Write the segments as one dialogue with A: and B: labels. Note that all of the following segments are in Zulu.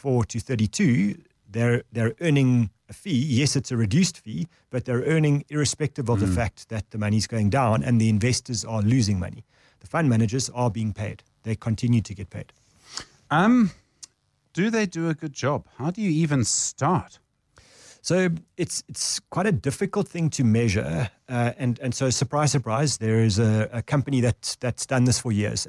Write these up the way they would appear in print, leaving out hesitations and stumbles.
A: 24 to 32, they're earning a fee. Yes, it's a reduced fee, but they're earning irrespective of the fact that the money's going down and the investors are losing money. The fund managers are being paid. They continue to get paid.
B: Do they do a good job? How do you even start?
A: So it's quite a difficult thing to measure, and so surprise, surprise, there is a company that's done this for years,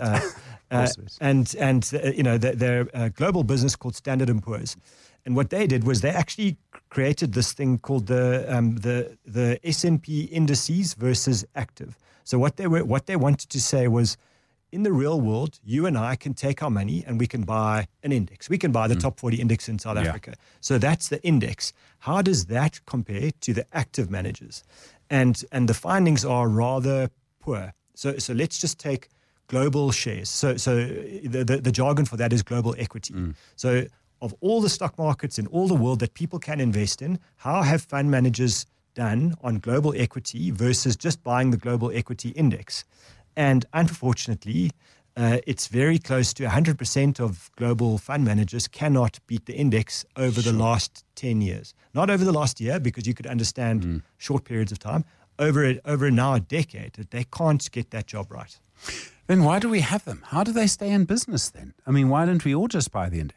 A: they're a global business called Standard & Poor's, and what they did was they actually created this thing called the S&P indices versus active. So what they wanted to say was, in the real world, you and I can take our money and we can buy an index. We can buy the top 40 index in South Africa. So that's the index. How does that compare to the active managers? And the findings are rather poor. So let's just take global shares. So the jargon for that is global equity. So of all the stock markets in all the world that people can invest in, how have fund managers done on global equity versus just buying the global equity index? And unfortunately, it's very close to 100% of global fund managers cannot beat the index over the last 10 years. Not over the last year, because you could understand short periods of time. Over now a decade, they can't get that job right.
B: Then why do we have them? How do they stay in business then? I mean, why don't we all just buy the index?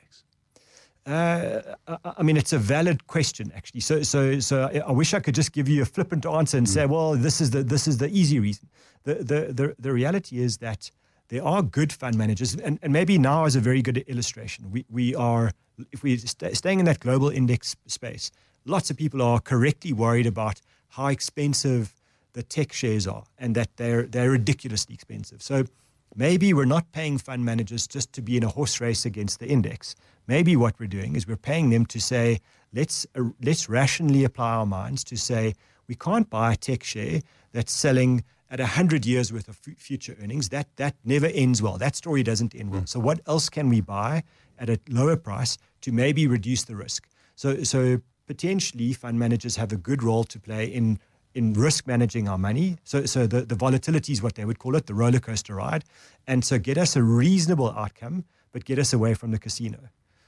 A: I mean, it's a valid question, actually. So I wish I could just give you a flippant answer and say, well, this is the easy reason. The reality is that there are good fund managers, and maybe now is a very good illustration. We are, if we're staying in that global index space, lots of people are correctly worried about how expensive the tech shares are, and that they're ridiculously expensive. So maybe we're not paying fund managers just to be in a horse race against the index. Maybe what we're doing is we're paying them to say, let's rationally apply our minds to say, we can't buy a tech share that's selling at 100 years worth of future earnings. That never ends well. That story doesn't end well. So what else can we buy at a lower price to maybe reduce the risk? So potentially fund managers have a good role to play in risk managing our money. So the volatility is what they would call it, the roller coaster ride. And so get us a reasonable outcome, but get us away from the casino.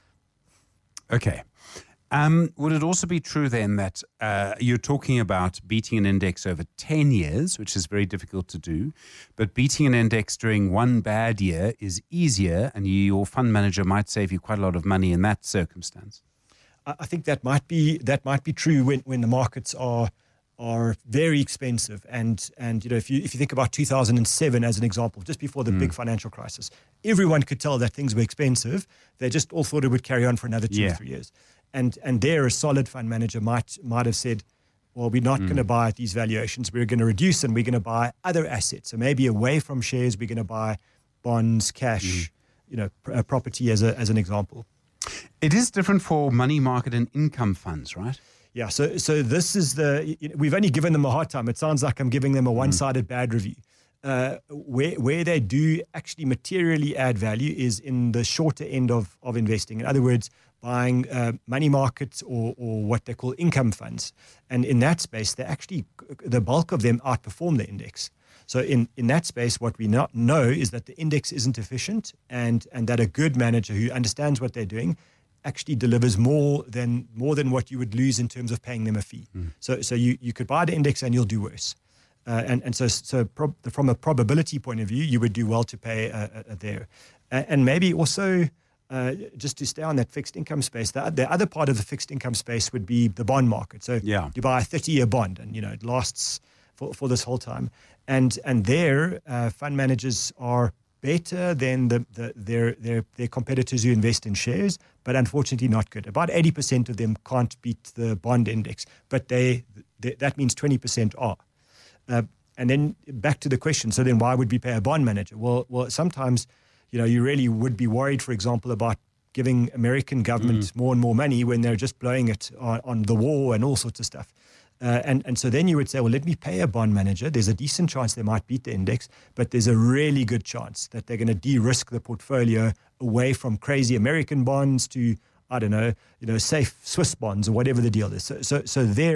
B: Okay. Would it also be true then that you're talking about beating an index over 10 years, which is very difficult to do, but beating an index during one bad year is easier, and your fund manager might save you quite a lot of money in that circumstance?
A: I think that might be true when the markets are very expensive, and if you think about 2007 as an example, just before the big financial crisis, everyone could tell that things were expensive. They just all thought it would carry on for another 2 or 3 years. And there, a solid fund manager might have said, well, we're not going to buy at these valuations. We're going to reduce, and we're going to buy other assets. So maybe away from shares, we're going to buy bonds, cash, property as an example.
B: It is different for money market and income funds, right?
A: Yeah. So this is we've only given them a hard time. It sounds like I'm giving them a one-sided bad review. Where they do actually materially add value is in the shorter end of investing. In other words, buying money markets or what they call income funds. And in that space, the bulk of them outperform the index. So in that space, what we not know is that the index isn't efficient, and that a good manager who understands what they're doing actually delivers more than what you would lose in terms of paying them a fee. So you could buy the index and you'll do worse. From a probability point of view, you would do well to pay there. And maybe also, just to stay on that fixed income space, the other part of the fixed income space would be the bond market. So you buy a 30-year bond, and it lasts for this whole time. And there, fund managers are better than their competitors who invest in shares, but unfortunately not good. About 80% of them can't beat the bond index, but that means 20% are. And then back to the question, so then why would we pay a bond manager? Well, sometimes, you really would be worried, for example, about giving American government more and more money when they're just blowing it on the war and all sorts of stuff. And so then you would say, well, let me pay a bond manager. There's a decent chance they might beat the index, but there's a really good chance that they're going to de-risk the portfolio away from crazy American bonds to, I don't know, safe Swiss bonds or whatever the deal is. So there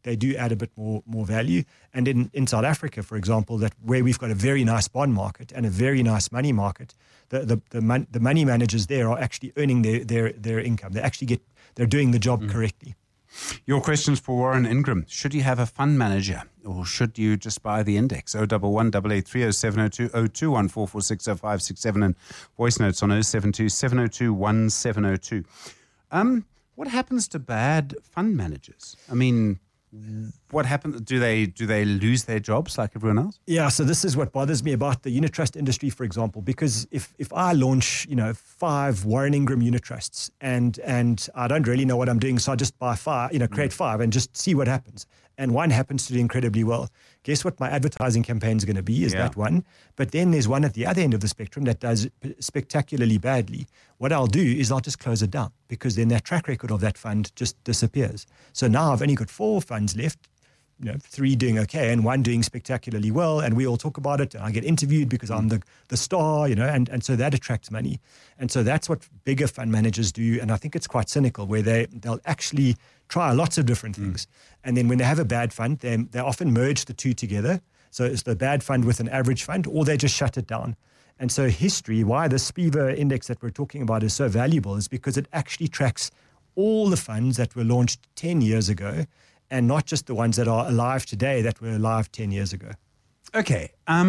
A: they do add a bit more value. And in South Africa, for example, that where we've got a very nice bond market and a very nice money market, the money managers there are actually earning their income. They're doing the job correctly.
B: Your questions for Warren Ingram. Should you have a fund manager or should you just buy the index? 011 883 0702 021 446 0567 and voice notes on 072 702 1702. What happens to bad fund managers? I mean, what happens? Do they lose their jobs like everyone else?
A: Yeah, so this is what bothers me about the unit trust industry, for example, because if I launch, 5 Warren Ingram unit trusts and I don't really know what I'm doing, so I just buy 5, create 5 and just see what happens. And one happens to do incredibly well. Guess what my advertising campaign is going to be? Is that one? But then there's one at the other end of the spectrum that does spectacularly badly. What I'll do is I'll just close it down because then that track record of that fund just disappears. So now I've only got 4 funds left, 3 doing okay and 1 doing spectacularly well, and we all talk about it. And I get interviewed because I'm the star, and so that attracts money. And so that's what bigger fund managers do, and I think it's quite cynical, where they'll actually try lots of different things. And then when they have a bad fund, they often merge the two together. So it's the bad fund with an average fund, or they just shut it down. And so history, why the SPIVA index that we're talking about is so valuable, is because it actually tracks all the funds that were launched 10 years ago, and not just the ones that are alive today that were alive 10 years ago.
B: Okay.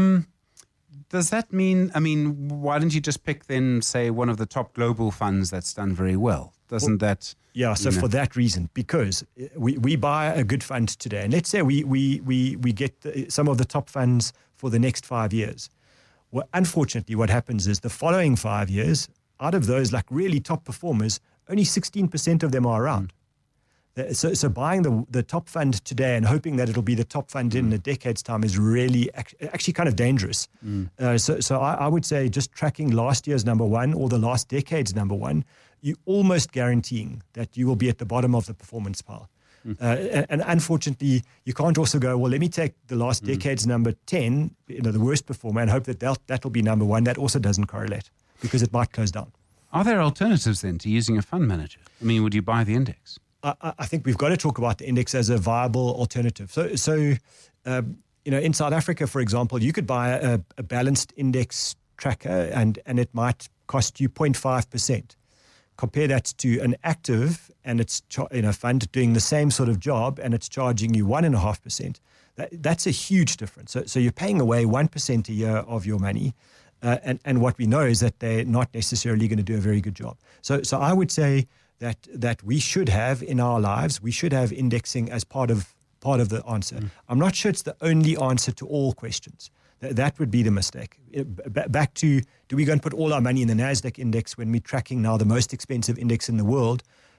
B: Does that mean, why don't you just pick then, say, one of the top global funds that's done very well? Doesn't that...
A: Yeah, so for that reason, because we buy a good fund today, and let's say we get some of the top funds for the next 5 years. Well, unfortunately, what happens is the following 5 years, out of those like really top performers, only 16% of them are around. So buying the top fund today and hoping that it'll be the top fund in a decade's time is really actually kind of dangerous. So I would say just tracking last year's number one or the last decade's number one, you're almost guaranteeing that you will be at the bottom of the performance pile. And unfortunately, you can't also go, well, let me take the last decade's number 10, the worst performer, and hope that that'll be number one. That also doesn't correlate because it might close down.
B: Are there alternatives then to using a fund manager? Would you buy the index?
A: I think we've got to talk about the index as a viable alternative. So in South Africa, for example, you could buy a balanced index tracker and it might cost you 0.5%. Compare that to an active and it's fund doing the same sort of job and it's charging you 1.5%. That's a huge difference. So you're paying away 1% a year of your money. And what we know is that they're not necessarily going to do a very good job. So I would say that we should have in our lives, we should have indexing as part of the answer. I'm not sure it's the only answer to all questions. That would be the mistake. Back to, do we go and put all our money in the NASDAQ index when we're tracking now the most expensive index in the world?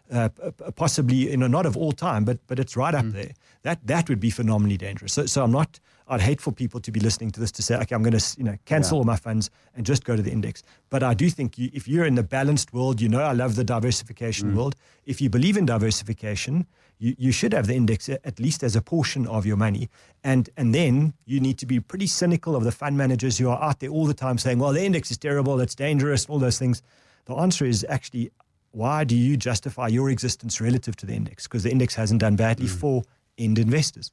A: Possibly, not of all time, but it's right up there. That would be phenomenally dangerous. So I'd hate for people to be listening to this to say, okay, I'm going to cancel all my funds and just go to the index. But I do think if you're in the balanced world, I love the diversification world. If you believe in diversification, you should have the index at least as a portion of your money. And then you need to be pretty cynical of the fund managers who are out there all the time saying, well, the index is terrible, it's dangerous, all those things. The answer is actually, why do you justify your existence relative to the index? Because the index hasn't done badly for end investors.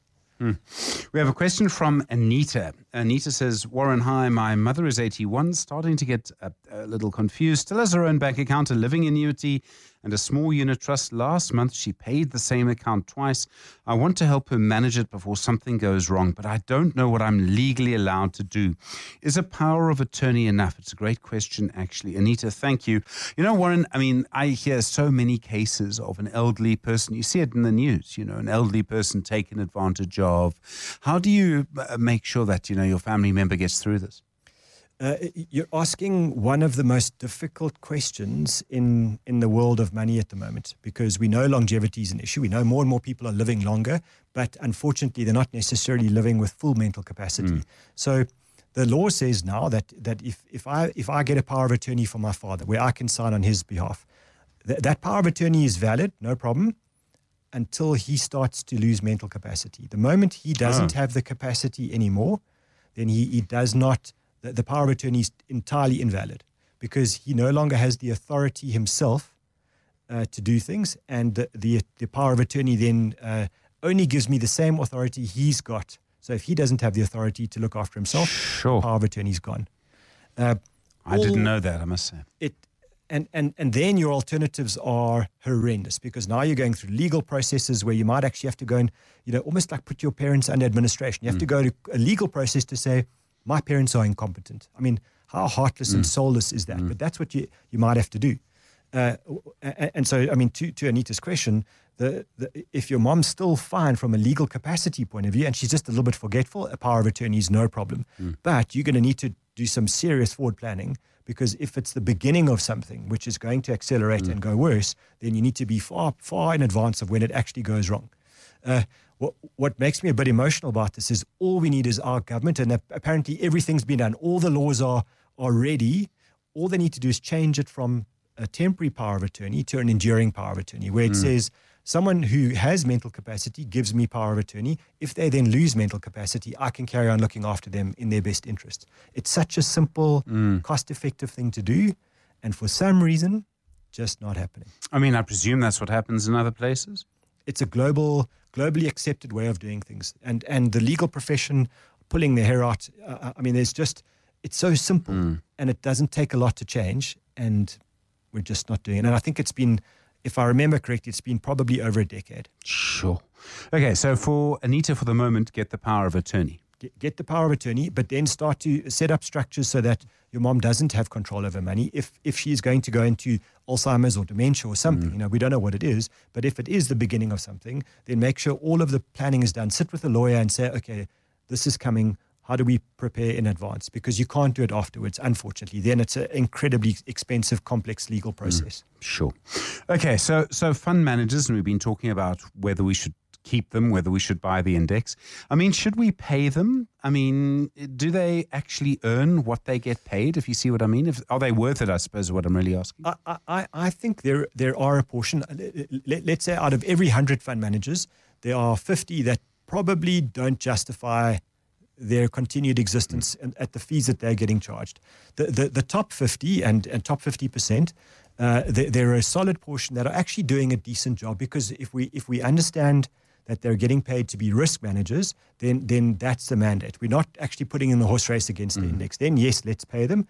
B: We have a question from Anita. Anita says, Warren, hi, my mother is 81, starting to get a little confused, still has her own bank account, a living annuity, and a small unit trust. Last month, she paid the same account twice. I want to help her manage it before something goes wrong, but I don't know what I'm legally allowed to do. Is a power of attorney enough? It's a great question, actually. Anita, thank you. Warren, I hear so many cases of an elderly person. You see it in the news, an elderly person taken advantage of. How do you make sure that, your family member gets through this?
A: You're asking one of the most difficult questions in the world of money at the moment, because we know longevity is an issue. We know more and more people are living longer, but unfortunately they're not necessarily living with full mental capacity. So the law says now that if I get a power of attorney for my father where I can sign on his behalf, that power of attorney is valid, no problem, until he starts to lose mental capacity. The moment he doesn't have the capacity anymore, then he does not... The power of attorney is entirely invalid because he no longer has the authority himself to do things, and the power of attorney then only gives me the same authority he's got. So if he doesn't have the authority to look after himself, power of attorney's gone.
B: I didn't know that, I must say.
A: And then your alternatives are horrendous, because now you're going through legal processes where you might actually have to go and, almost like put your parents under administration. You have to go to a legal process to say, my parents are incompetent. I mean, how heartless and soulless is that? But that's what you might have to do. And so, I mean, to Anita's question, if your mom's still fine from a legal capacity point of view, and she's just a little bit forgetful, a power of attorney is no problem. But you're going to need to do some serious forward planning, because if it's the beginning of something which is going to accelerate and go worse, then you need to be far, far in advance of when it actually goes wrong. What makes me a bit emotional about this is all we need is our government, and apparently everything's been done. All the laws are ready. All they need to do is change it from a temporary power of attorney to an enduring power of attorney, where it says someone who has mental capacity gives me power of attorney. If they then lose mental capacity, I can carry on looking after them in their best interest. It's such a simple, cost-effective thing to do, and for some reason, just not happening.
B: I mean, I presume that's what happens in other places?
A: It's a globally accepted way of doing things. And the legal profession pulling their hair out, it's so simple, and it doesn't take a lot to change, and we're just not doing it. And I think it's been, if I remember correctly, it's been probably over a decade.
B: Sure. Okay, so for Anita, for the moment, get the power of attorney.
A: Get the power of attorney, but then start to set up structures so that your mom doesn't have control over money. If she is going to go into Alzheimer's or dementia or something, we don't know what it is, but if it is the beginning of something, then make sure all of the planning is done. Sit with a lawyer and say, okay, this is coming. How do we prepare in advance? Because you can't do it afterwards, unfortunately. Then it's an incredibly expensive, complex legal process.
B: Sure. Okay, so fund managers, and we've been talking about whether we should keep them, whether we should buy the index. I mean, should we pay them? I mean, do they actually earn what they get paid, if you see what I mean? Are they worth it, I suppose, is what I'm really asking?
A: I think there are a portion. Let's say out of every 100 fund managers, there are 50 that probably don't justify their continued existence at the fees that they're getting charged. The top 50 and top 50%, there are a solid portion that are actually doing a decent job, because if we understand that they're getting paid to be risk managers, then that's the mandate. We're not actually putting in the horse race against the index. Then yes, let's pay them.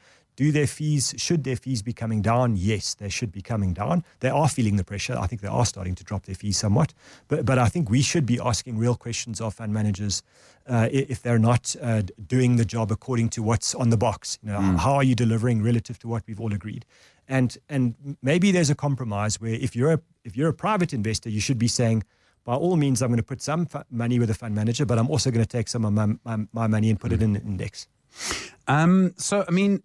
A: Should their fees be coming down? Yes, they should be coming down. They are feeling the pressure. I think they are starting to drop their fees somewhat. But I think we should be asking real questions of fund managers if they're not doing the job according to what's on the box. How are you delivering relative to what we've all agreed? And maybe there's a compromise where if you're a private investor, you should be saying, by all means, I'm going to put some money with a fund manager, but I'm also going to take some of my money and put it in an index.
B: So, I mean,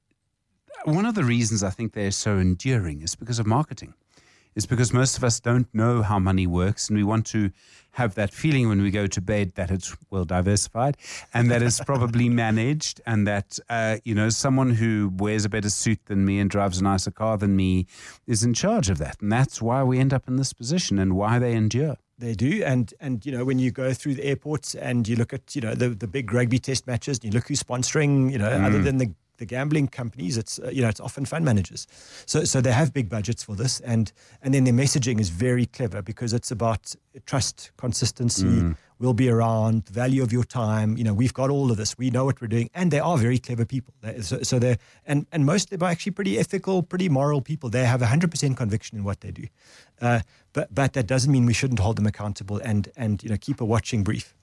B: one of the reasons I think they're so enduring is because of marketing. It's because most of us don't know how money works, and we want to have that feeling when we go to bed that it's well diversified and that it's probably managed, and that, someone who wears a better suit than me and drives a nicer car than me is in charge of that. And that's why we end up in this position and why they endure.
A: They do, and when you go through the airports and you look at the big rugby test matches, and you look who's sponsoring, other than the gambling companies, it's often fund managers. So they have big budgets for this, and then their messaging is very clever, because it's about trust, consistency, we'll be around, value of your time. We've got all of this. We know what we're doing, and they are very clever people. So they're and most of them are actually pretty ethical, pretty moral people. They have 100% conviction in what they do. But that doesn't mean we shouldn't hold them accountable and keep a watching brief.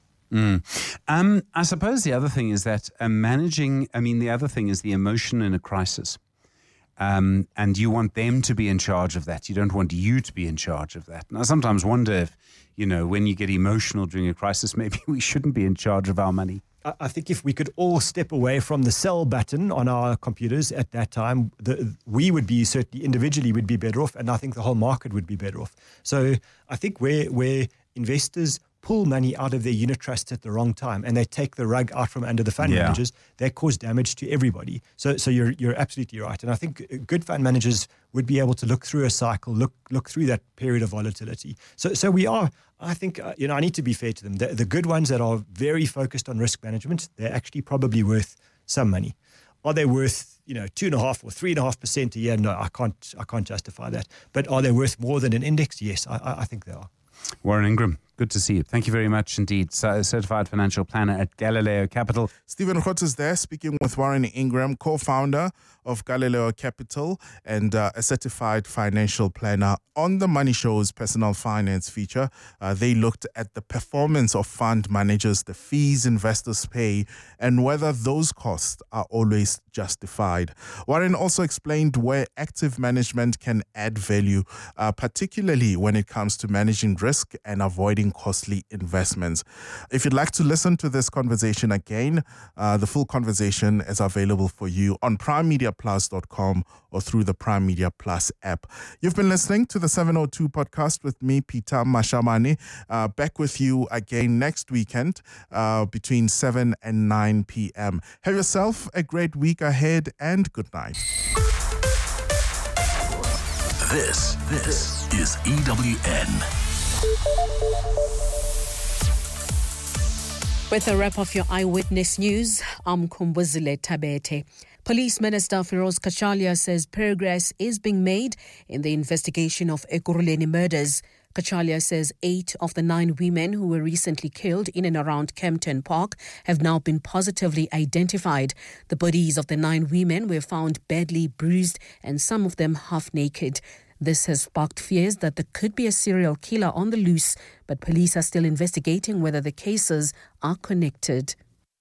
B: I suppose the other thing is that the other thing is the emotion in a crisis. And you want them to be in charge of that. You don't want you to be in charge of that. And I sometimes wonder if, when you get emotional during a crisis, maybe we shouldn't be in charge of our money.
A: I think if we could all step away from the sell button on our computers at that time, we would be, certainly individually, would be better off, and I think the whole market would be better off. So I think where investors pull money out of their unit trusts at the wrong time, and they take the rug out from under the fund managers, they cause damage to everybody. So you're absolutely right. And I think good fund managers would be able to look through a cycle, look through that period of volatility. So we are, I think, I need to be fair to them. The good ones that are very focused on risk management, they're actually probably worth some money. Are they worth 2.5% or 3.5% a year? No, I can't justify that. But are they worth more than an index? Yes, I think they are.
B: Warren Ingram, Good to see you. Thank you very much indeed. Certified financial planner at Galileo Capital.
C: Stephen Grootes is there speaking with Warren Ingram, co-founder of Galileo Capital and a certified financial planner. On the Money Show's personal finance feature, they looked at the performance of fund managers, the fees investors pay, and whether those costs are always justified. Warren also explained where active management can add value, particularly when it comes to managing risk and avoiding costly investments. If you'd like to listen to this conversation again, the full conversation is available for you on primemediaplus.com or through the Prime Media Plus app. You've been listening to the 702 podcast with me, Peter Mashamane. Back with you again next weekend between 7 and 9 p.m. Have yourself a great week ahead and good night.
D: This is EWN.
E: With a wrap of your Eyewitness News, I'm Kumbuzile Tabete. Police Minister Feroz Kachalia says progress is being made in the investigation of Ekurhuleni murders. Kachalia says 8 of the 9 women who were recently killed in and around Kempton Park have now been positively identified. The bodies of the 9 women were found badly bruised and some of them half naked. This has sparked fears that there could be a serial killer on the loose, but police are still investigating whether the cases are connected.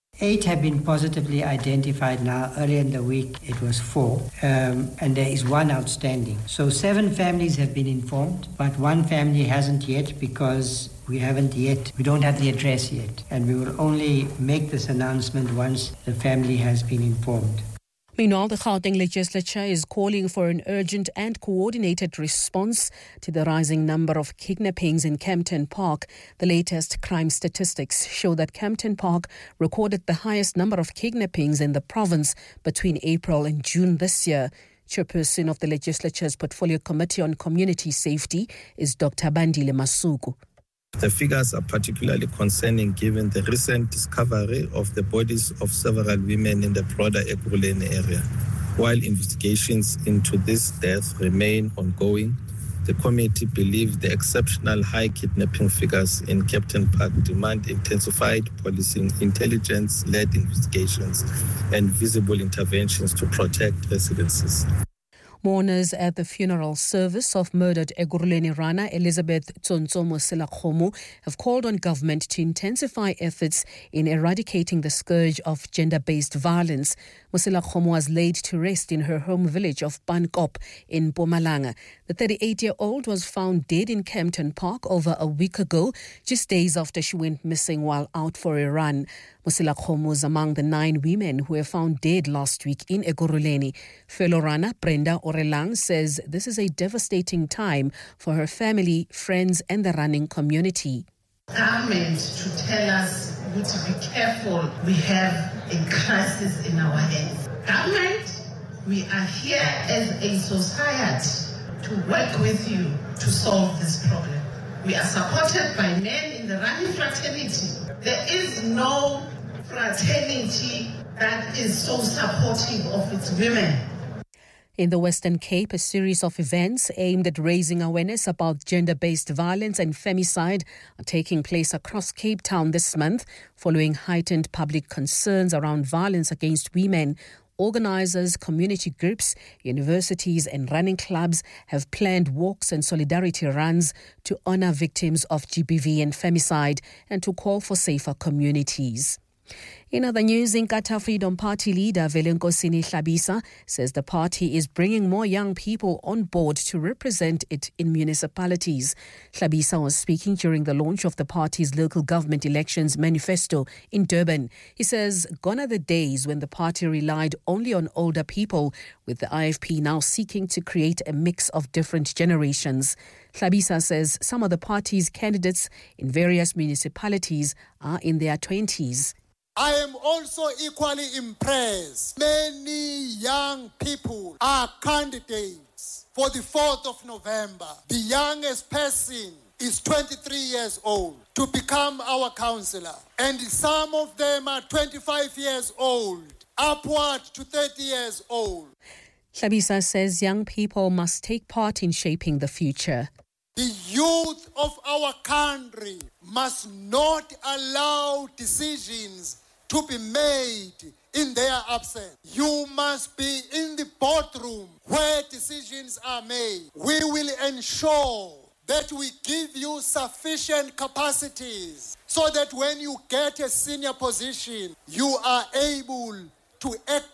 F: 8 have been positively identified now. Earlier in the week, it was 4, and there is 1 outstanding. So 7 families have been informed, but 1 family hasn't yet because we don't have the address yet. And we will only make this announcement once the family has been informed.
E: Meanwhile, the Gauteng legislature is calling for an urgent and coordinated response to the rising number of kidnappings in Kempton Park. The latest crime statistics show that Kempton Park recorded the highest number of kidnappings in the province between April and June this year. Chairperson of the legislature's Portfolio Committee on Community Safety is Dr. Bandile Masuku.
G: The figures are particularly concerning given the recent discovery of the bodies of several women in the broader Ekurhuleni area. While investigations into this death remain ongoing, the committee believes the exceptional high kidnapping figures in Kempton Park demand intensified policing, intelligence-led investigations, and visible interventions to protect residences.
E: Mourners at the funeral service of murdered Ekurhuleni Rana Elizabeth Tsonso Moselakgomo have called on government to intensify efforts in eradicating the scourge of gender-based violence. Moselakgomo was laid to rest in her home village of Pankop in Mpumalanga. The 38-year-old was found dead in Kempton Park over a week ago, just days after she went missing while out for a run. Moselakgomo was among the 9 women who were found dead last week in Ekurhuleni. Fellow Rana Brenda Orelang says this is a devastating time for her family, friends and the running community.
H: Government to tell us to be careful. We have a crisis in our hands. Government, we are here as a society to work with you to solve this problem. We are supported by men in the running fraternity. There is no fraternity that is so supportive of its women.
E: In the Western Cape, a series of events aimed at raising awareness about gender-based violence and femicide are taking place across Cape Town this month, following heightened public concerns around violence against women. Organisers, community groups, universities and running clubs have planned walks and solidarity runs to honour victims of GBV and femicide and to call for safer communities. In other news, Inkatha Freedom Party leader Velenkosini Hlabisa says the party is bringing more young people on board to represent it in municipalities. Hlabisa was speaking during the launch of the party's local government elections manifesto in Durban. He says gone are the days when the party relied only on older people, with the IFP now seeking to create a mix of different generations. Hlabisa says some of the party's candidates in various municipalities are in their 20s.
I: I am also equally impressed. Many young people are candidates for the 4th of November. The youngest person is 23 years old to become our councillor. And some of them are 25 years old, upward to 30 years old.
E: Hlabisa says young people must take part in shaping the future.
I: The youth of our country must not allow decisions to be made in their absence. You must be in the boardroom where decisions are made. We will ensure that we give you sufficient capacities so that when you get a senior position, you are able to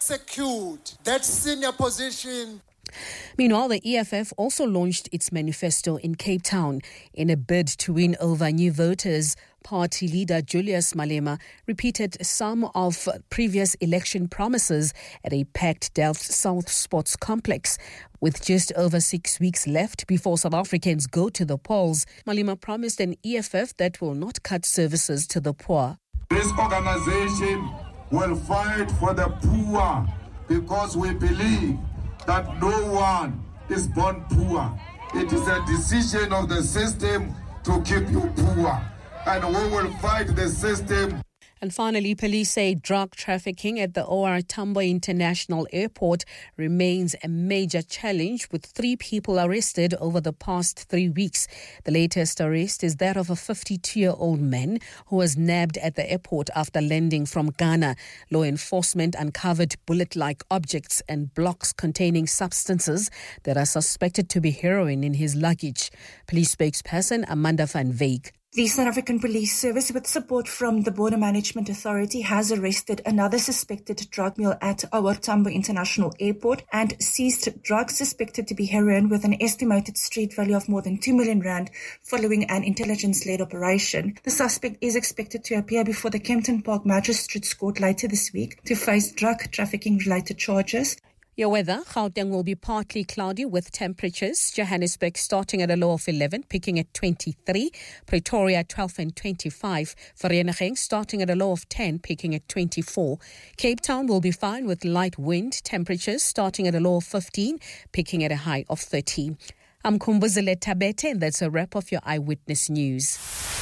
I: execute that senior position.
E: Meanwhile, the EFF also launched its manifesto in Cape Town in a bid to win over new voters. Party leader Julius Malema repeated some of previous election promises at a packed Delft South Sports Complex. With just over 6 weeks left before South Africans go to the polls, Malema promised an EFF that will not cut services to the poor.
J: This organization will fight for the poor because we believe that no one is born poor. It is a decision of the system to keep you poor. And we will fight the system.
E: And finally, police say drug trafficking at the OR Tambo International Airport remains a major challenge, with 3 people arrested over the past 3 weeks. The latest arrest is that of a 52-year-old man who was nabbed at the airport after landing from Ghana. Law enforcement uncovered bullet-like objects and blocks containing substances that are suspected to be heroin in his luggage. Police spokesperson Amanda van Wyk.
K: The South African Police Service, with support from the Border Management Authority, has arrested another suspected drug mule at OR Tambo International Airport and seized drugs suspected to be heroin with an estimated street value of more than 2 million rand following an intelligence-led operation. The suspect is expected to appear before the Kempton Park Magistrates Court later this week to face drug trafficking-related charges.
E: Your weather, Gauteng will be partly cloudy with temperatures. Johannesburg starting at a low of 11, peaking at 23. Pretoria 12 and 25. Vereeniging starting at a low of 10, peaking at 24. Cape Town will be fine with light wind. Temperatures starting at a low of 15, peaking at a high of 13. I'm Kumbuzile Tabete, and that's a wrap of your Eyewitness News.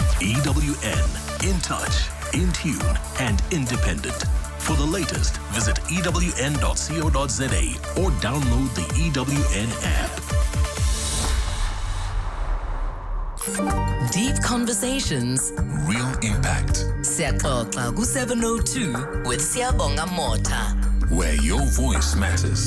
D: EWN, in touch, in tune, and independent. For the latest, visit ewn.co.za or download the EWN
L: app. Deep conversations,
D: real impact.
L: Siyaxoxa ku702 with Siyabonga Mota,
D: where your voice matters.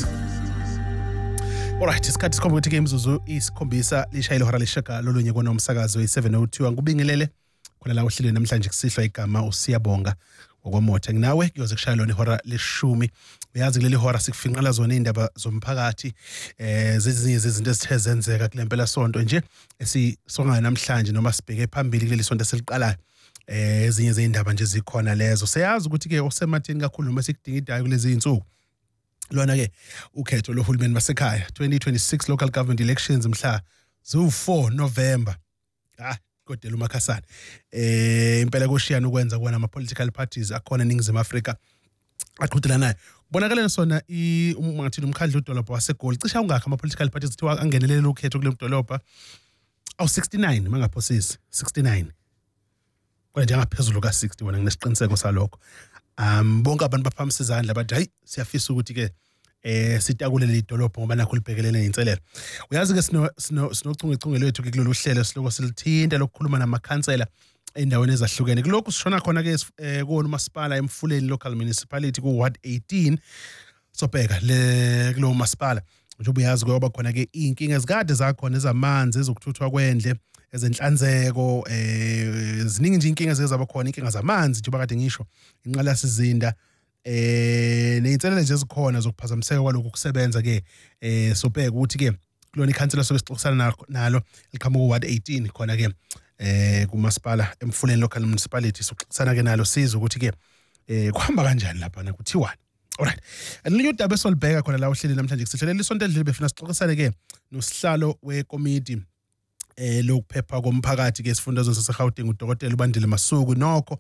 M: Alright, isikhathi sikhomba ukuthi ke imzuzu isikhombisa lishayile ihora leshaka lolunye kona umsakazo i702 angubingelele khona la ohlelweni namhlanje kusihlwa igama uSiyabonga ngokwamotha. Nginawe kuyoze kushaya lona ihora leshumi. Uyazi kuleli hora sikufinqala zona indaba zomphakathi zezinye zezinto ezithe zenzeka kule mpela sonto nje esisonga namhlanje noma sibheke phambili kuleli sonto esiliqalayo. Ezinye zeindaba nje zikhona lezo. Siyazi ukuthi ke osematheni kakhulu uma sikudinga idayi kulezi insuku. Lona ke ukhetho lohulumeni basekhaya 2026 local government elections mhla zo4 November. Kodwa uMakhasana impela koshiyana ukwenza kona ama political parties akhona eNingizimu Afrika aqhudelanayo. Kubonakala sona ungathi umkhandlu udolobha waseGoli cisha ungakho ama political parties kuthiwa angenelele ukhetho kule dolobha aw 69 mangaphosisi 69. Kodwa njengaphezulu ka60 wona nginesiqiniseko salokho. Bonke abantu baphamisa izandla bathi hayi siyafisa ukuthi ke sitakulele idolobha ngoba nakho libhekelele inselelo. Uyazi ke sinochungechunge lethu ke kulolu hlelo siloko silithinta lokukhuluma namakhansela endaweni ezahlukene. Kulokhu sishona khona ke kuwona umasipala eMfuleni local municipality ku ward 18 sobheka le kulo masipala. Njengoba uyazi ngoba khona ke inkinga ezikade zakhona ezamanzi ezokuthuthwa kwendle ezenhlanzeko ziningi nje inkinga ezezaba khona inkinga zamanzi njengoba kade ngisho inqala sizinda neyinselele nje ezikhona zokuphazamiseka kwalokho kusebenza ke sobheka ukuthi ke kulona ikhansela sobesixoxisana nalo liqhamuka ku ward 18 khona ke kumasipala eMfuleni local municipality sokuxoxisana ke nalo siza ukuthi ke kuhamba kanjani lapha na kuthiwani. Alright. Elinye udaba esolibheka khona la ohleli namhlanje kusihlelele isonto endlile befuna sixoxisane ke nosihlalo wekomiti lokuphepha komphakathi ke isifundazwe saseGauteng uDokotela uBandile Masuku nokho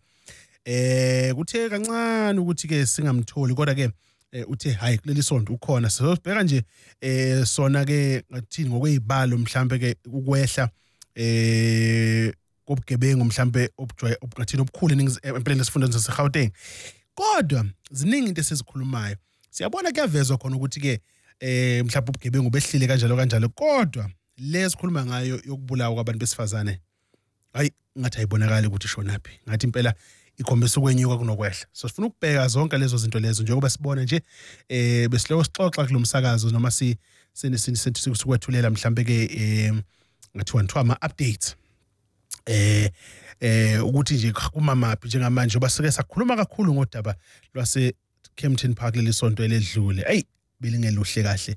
M: kuthe kancane ukuthi ke singamtholi kodwa ke uthe hayi kuleli sonto ukhona sizobheka nje sona ke ngathini ngokwezibalo mhlambe ke ukwehla kobugebengu mhlambe obungathini obukhulu empeleni lesifundazwe saseGauteng. Kodwa ziningi into esizikhulumayo. Siyabona kuyavezwa khona ukuthi ke mhlawumbe ubugebengu behlile kanjalo kodwa lesikhuluma ngayo yokubulawa kwabantu besifazane hayi ngathi ayibonakala ukuthi ishonaphi ngathi impela ikhombisa ukwenyuka kunokwehla so sifuna ukubheka zonke lezo zinto lezo njengoba sibona nje besiloko sixoxa kulomsakazo noma sikwethulela mhlambe ke ngathiwa ama updates ukuthi nje kumamaphi njengamanje basike sakhuluma kakhulu ngodaba lwase Kempton Park lelisonto eledlule hey belingeluhle kahle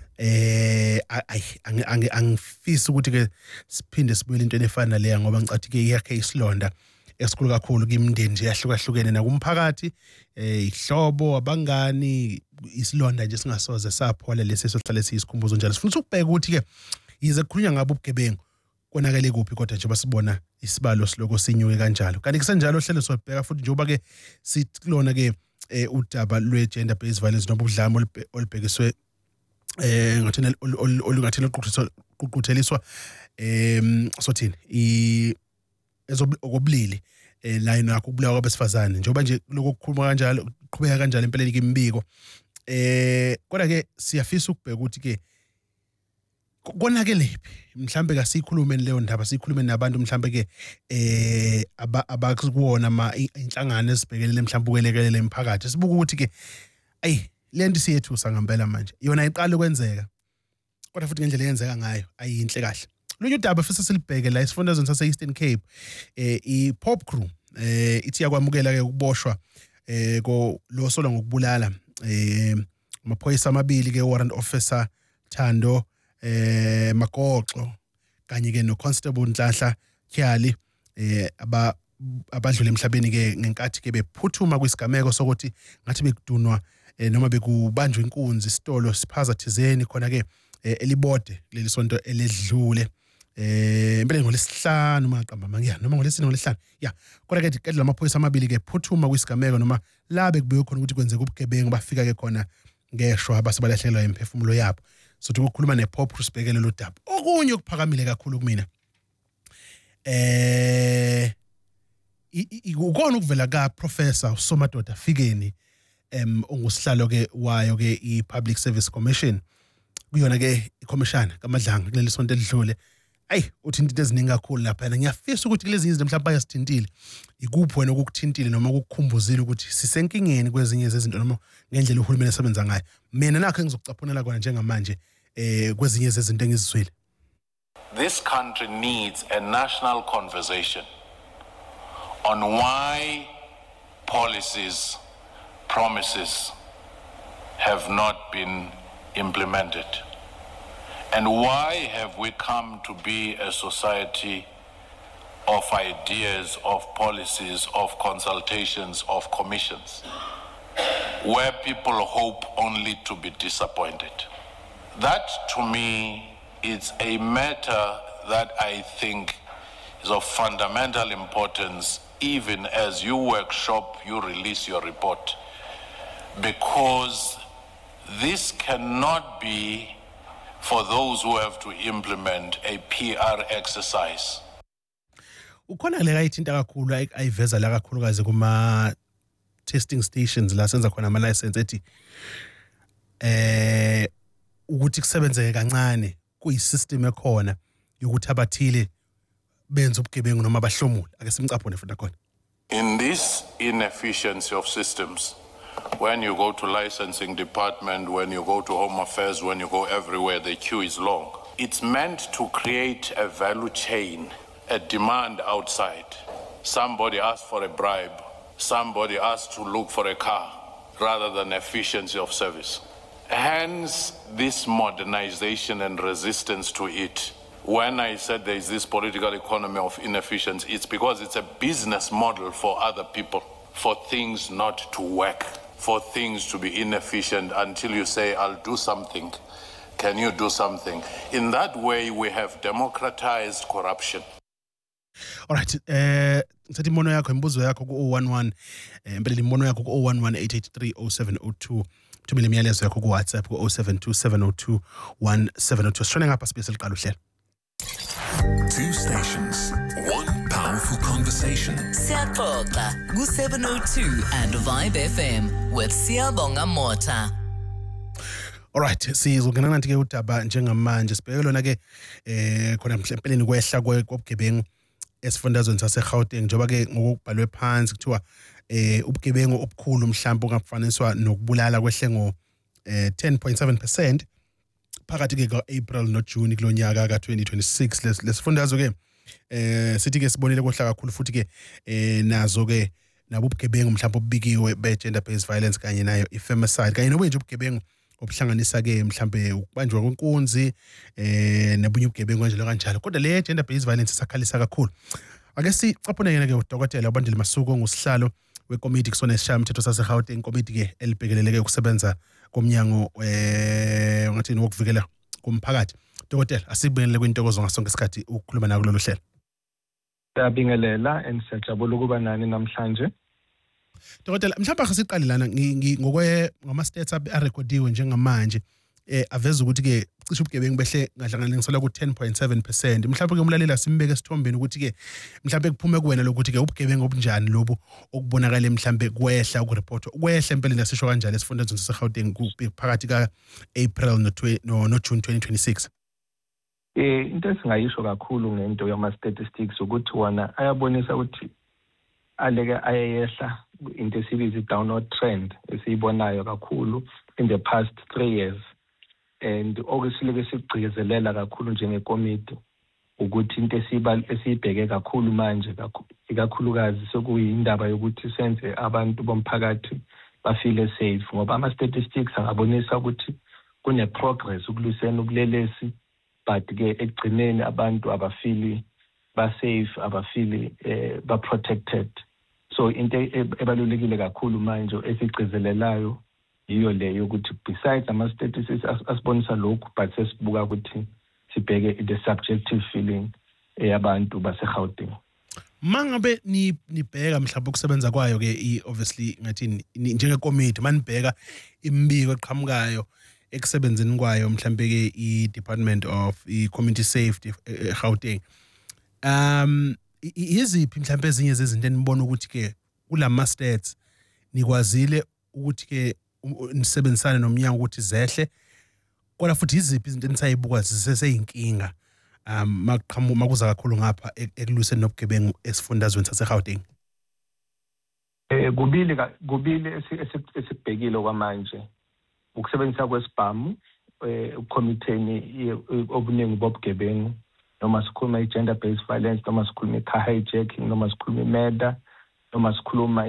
M: angifisi ukuthi ke siphinde sibuye into efana leya ngoba ngicathi ke iyakhe isilonda esikhulu kakhulu kimndeni nje yahlukahlukene nakumphakathi ihlobo abangani isilonda nje singasoze saphola lesi sohlale siyisikhumbuzo njalo sifuna ukubheka ukuthi ke yize kukhulunywa ngabo ubugebengu konakele kuphi kodwa nje basibona isibalo siloko sinyuke kanjalo kanti kusenjalo hlelo sobheka futhi njengoba ke sikulona ke udaba lwe gender based violence nobudlame olubhekiswe ngathina olungathina uququtheliswa sothini ezobulili la nakho ukubulawa kwabesifazane njengoba nje lokho kukhuluma kanjalo uqhubeka kanjalo empeleni kimbiko kodwa ke siyafisa ukubheka ukuthi ke konakelephi mhlambe kasikhulume leyo ndaba sikhulume nabantu mhlambe ke abakuwona inhlangano ezibhekelele mhlambe ukwelekelela emphakathi sibuka ukuthi ke lento siyethusa ngempela manje yona iqala ukwenzeka kodwa futhi ngendlela yenzeka ngayo ayinhle kahle lunye udaba futhi silibheke la isifundazweni sase Eastern Cape iPop Crew ithi yakwamukela ke ukuboshwa ko lo sola ngokubulala amaphoyisa amabili ke warrant officer Thando Magoxo kanye ke no Constable Nhlahla Kyali abadlule emhlabeni ke ngenkathi ke bephuthuma kwisigameko sokuthi ngathi bekudunwa noma bekubanjwa inkunzi isitolo siphaza thizeni khona ke elibode leli sonto eledlule impela ngolesihlanu maqamba mangiya noma ngolesine ngolesihlanu kodwa ke lamaphoyisa amabili ke phuthuma kwisigameko noma labe kubekho khona ukuthi kwenzeka ubugebengu bafika ke khona ngeshwa abasibalahlekelwa imphefumulo yabo so ukukhuluma nePop Rusbekele lo daba okunye okuphakamile kakhulu kumina ukona ukuvela ka Professor Somadoda Fikeni ongusihlalo ke wayo ke iPublic Service Commission kuyona ke iCommission kaMadlanga kuleli sonto elidlule uthi into eziningi kakhulu lapha ngiyafisa ukuthi kulezi izinto mhlawumbe bayasithintile ikuphi wena ukukuthintile noma ukukukhumbuzile ukuthi sisenkingeni kwezinye zezinto noma ngendlela uhulumeni esebenza ngayo mina nakho engizokucaphunela kona njengamanje kwezinye zezinto engizizwile.
N: This country needs a national conversation on why policies, promises have not been implemented. And why have we come to be a society of ideas, of policies, of consultations, of commissions, where people hope only to be disappointed? That, to me, is a matter that I think is of fundamental importance, even as you workshop, you release your report, because this cannot be for those who have to implement a PR exercise.
M: Ukhona le ayithinta kakhulu ayiveza la kakhulukazi kuma testing stations la senza khona ama license ethi ukuthi kusebenzeke kancane kuyisystem ekhona yokuthi abathile benza ubugebengu noma bahlomule ake simcaphone futhi khona.
N: In this inefficiency of systems, when you go to licensing department, when you go to home affairs, when you go everywhere, the queue is long. It's meant to create a value chain, a demand outside. Somebody asks for a bribe, somebody asks to look for a car, rather than efficiency of service. Hence, this modernization and resistance to it. When I said there is this political economy of inefficiency, it's because it's a business model for other people, for things not to work, for things to be inefficient until you say, I'll do something. Can you do something? In that way, we have democratized corruption.
M: All right. Ngithi imono yakho imbuzo yakho ku 011 impela imono yakho ku 011-883-0702 thumela imiyalezo yakho ku WhatsApp ku 0727021702 sishone ngapha space liqala uhlelo.
D: Two stations, one powerful conversation.
L: Siyaxoxa ku 702 and Vibe FM with Siyabonga Mota.
M: Alright, sizongena nathi ke udaba njengamanje sibheke lona ke khona mhlempeleni kwehla kobugebengu esifundazweni saseGauteng njengoba ke ngokubhalwe phansi kuthiwa ubugebengu obukhulu mhlawumbe ungafaniswa nokubulala kwehle ngo 10.7% phakathi ke kaApril noJune kulonyaka ka2026 lesifundazwe ke sithi ke sibonile kohla kakhulu futhi ke nazo ke nabo ubugebengu mhlawumbe obubikiwe be-gender based violence kanye nayo i-femicide kanye nobe nje ubugebengu obuhlanganisa ke mhlambe ukubanjwa kwenkunzi nobunye ubugebengu kanjalo kodwa le gender based violence isakhalisa kakhulu. Ake sicaphuneke ke udokotela uBandile Masuku ngusihlalo wekomiti kusona esishaya umthetho saseGauteng komiti ke elibhekeleleke ukusebenza komnyango ngathini wokuvikela komphakathi. Dokotela asibingelele kwintokozo ngasonke isikhathi ukukhuluma naku lolu hlelo.
O: Siyabingelela and siyajabula ukuba nani namhlanje.
M: Dokotela mhlawumbe asiqale lana ngama-stats arekhodiwe njengamanje aveza ukuthi ke cishe ubugebengu behle ngadlanganisela ku 10.7%. Mhlawumbe ke umlaleli asimbeke esithombeni ukuthi ke mhlawumbe kuphume kuwena lokuthi ke ubugebengu obunjani lobu okubonakala mhlawumbe kwehla ukureport kwehla empeleni asisho kanjalo esifundazweni saseGauteng phakathi kaApril noJune 2026.
O: Into esingayisho kakhulu ngento yama statistics ukuthi wona ayabonisa ukuthi aleke ayehla into esibiza downward trend esiyibonayo kakhulu in the past 3 years and okusileke sigcizelela kakhulu njengekomiti ukuthi into esiyibheke kakhulu manje ikakhulukazi sekuyindaba yokuthi senze abantu bomphakathi bafile safe ngoba ama statistics angabonisa ukuthi kune progress ukulwisena ubulelesi but ke ekugcineni abantu abafili ba safe abafili ba protected. So into ebalulekile kakhulu manje esigcizelelayo yiyo leyo ukuthi besides ama statistics asibonisa lokhu but sesibuka ukuthi sibheke the subjective feeling yabantu baseGauteng.
M: Mangabe nibheka mhlawumbe ukusebenza kwayo ke obviously ngathi njengekomiti manibheka imbiko eqhamukayo ekusebenzeni kwayo mhlawumbe ke i-Department of Community Safety eGauteng iziphi mhlawumbe ezinye zezinto enibona ukuthi ke kulama stats nikwazile ukuthi ke nisebenzisane nomnyango ukuthi zehle kodwa futhi iziphi izinto enisayibuka ziseseyinkinga makuza kakhulu ngapha ekulwiseni nobugebengu esifundazweni saseGauteng?
O: Kubili esibhekile kwamanje ukusebenzisa kwesibhamu ukomitheni obuningi bobugebengu noma sikhuluma i-gender based violence noma sikhuluma i-car hijacking noma sikhuluma i-murder noma sikhuluma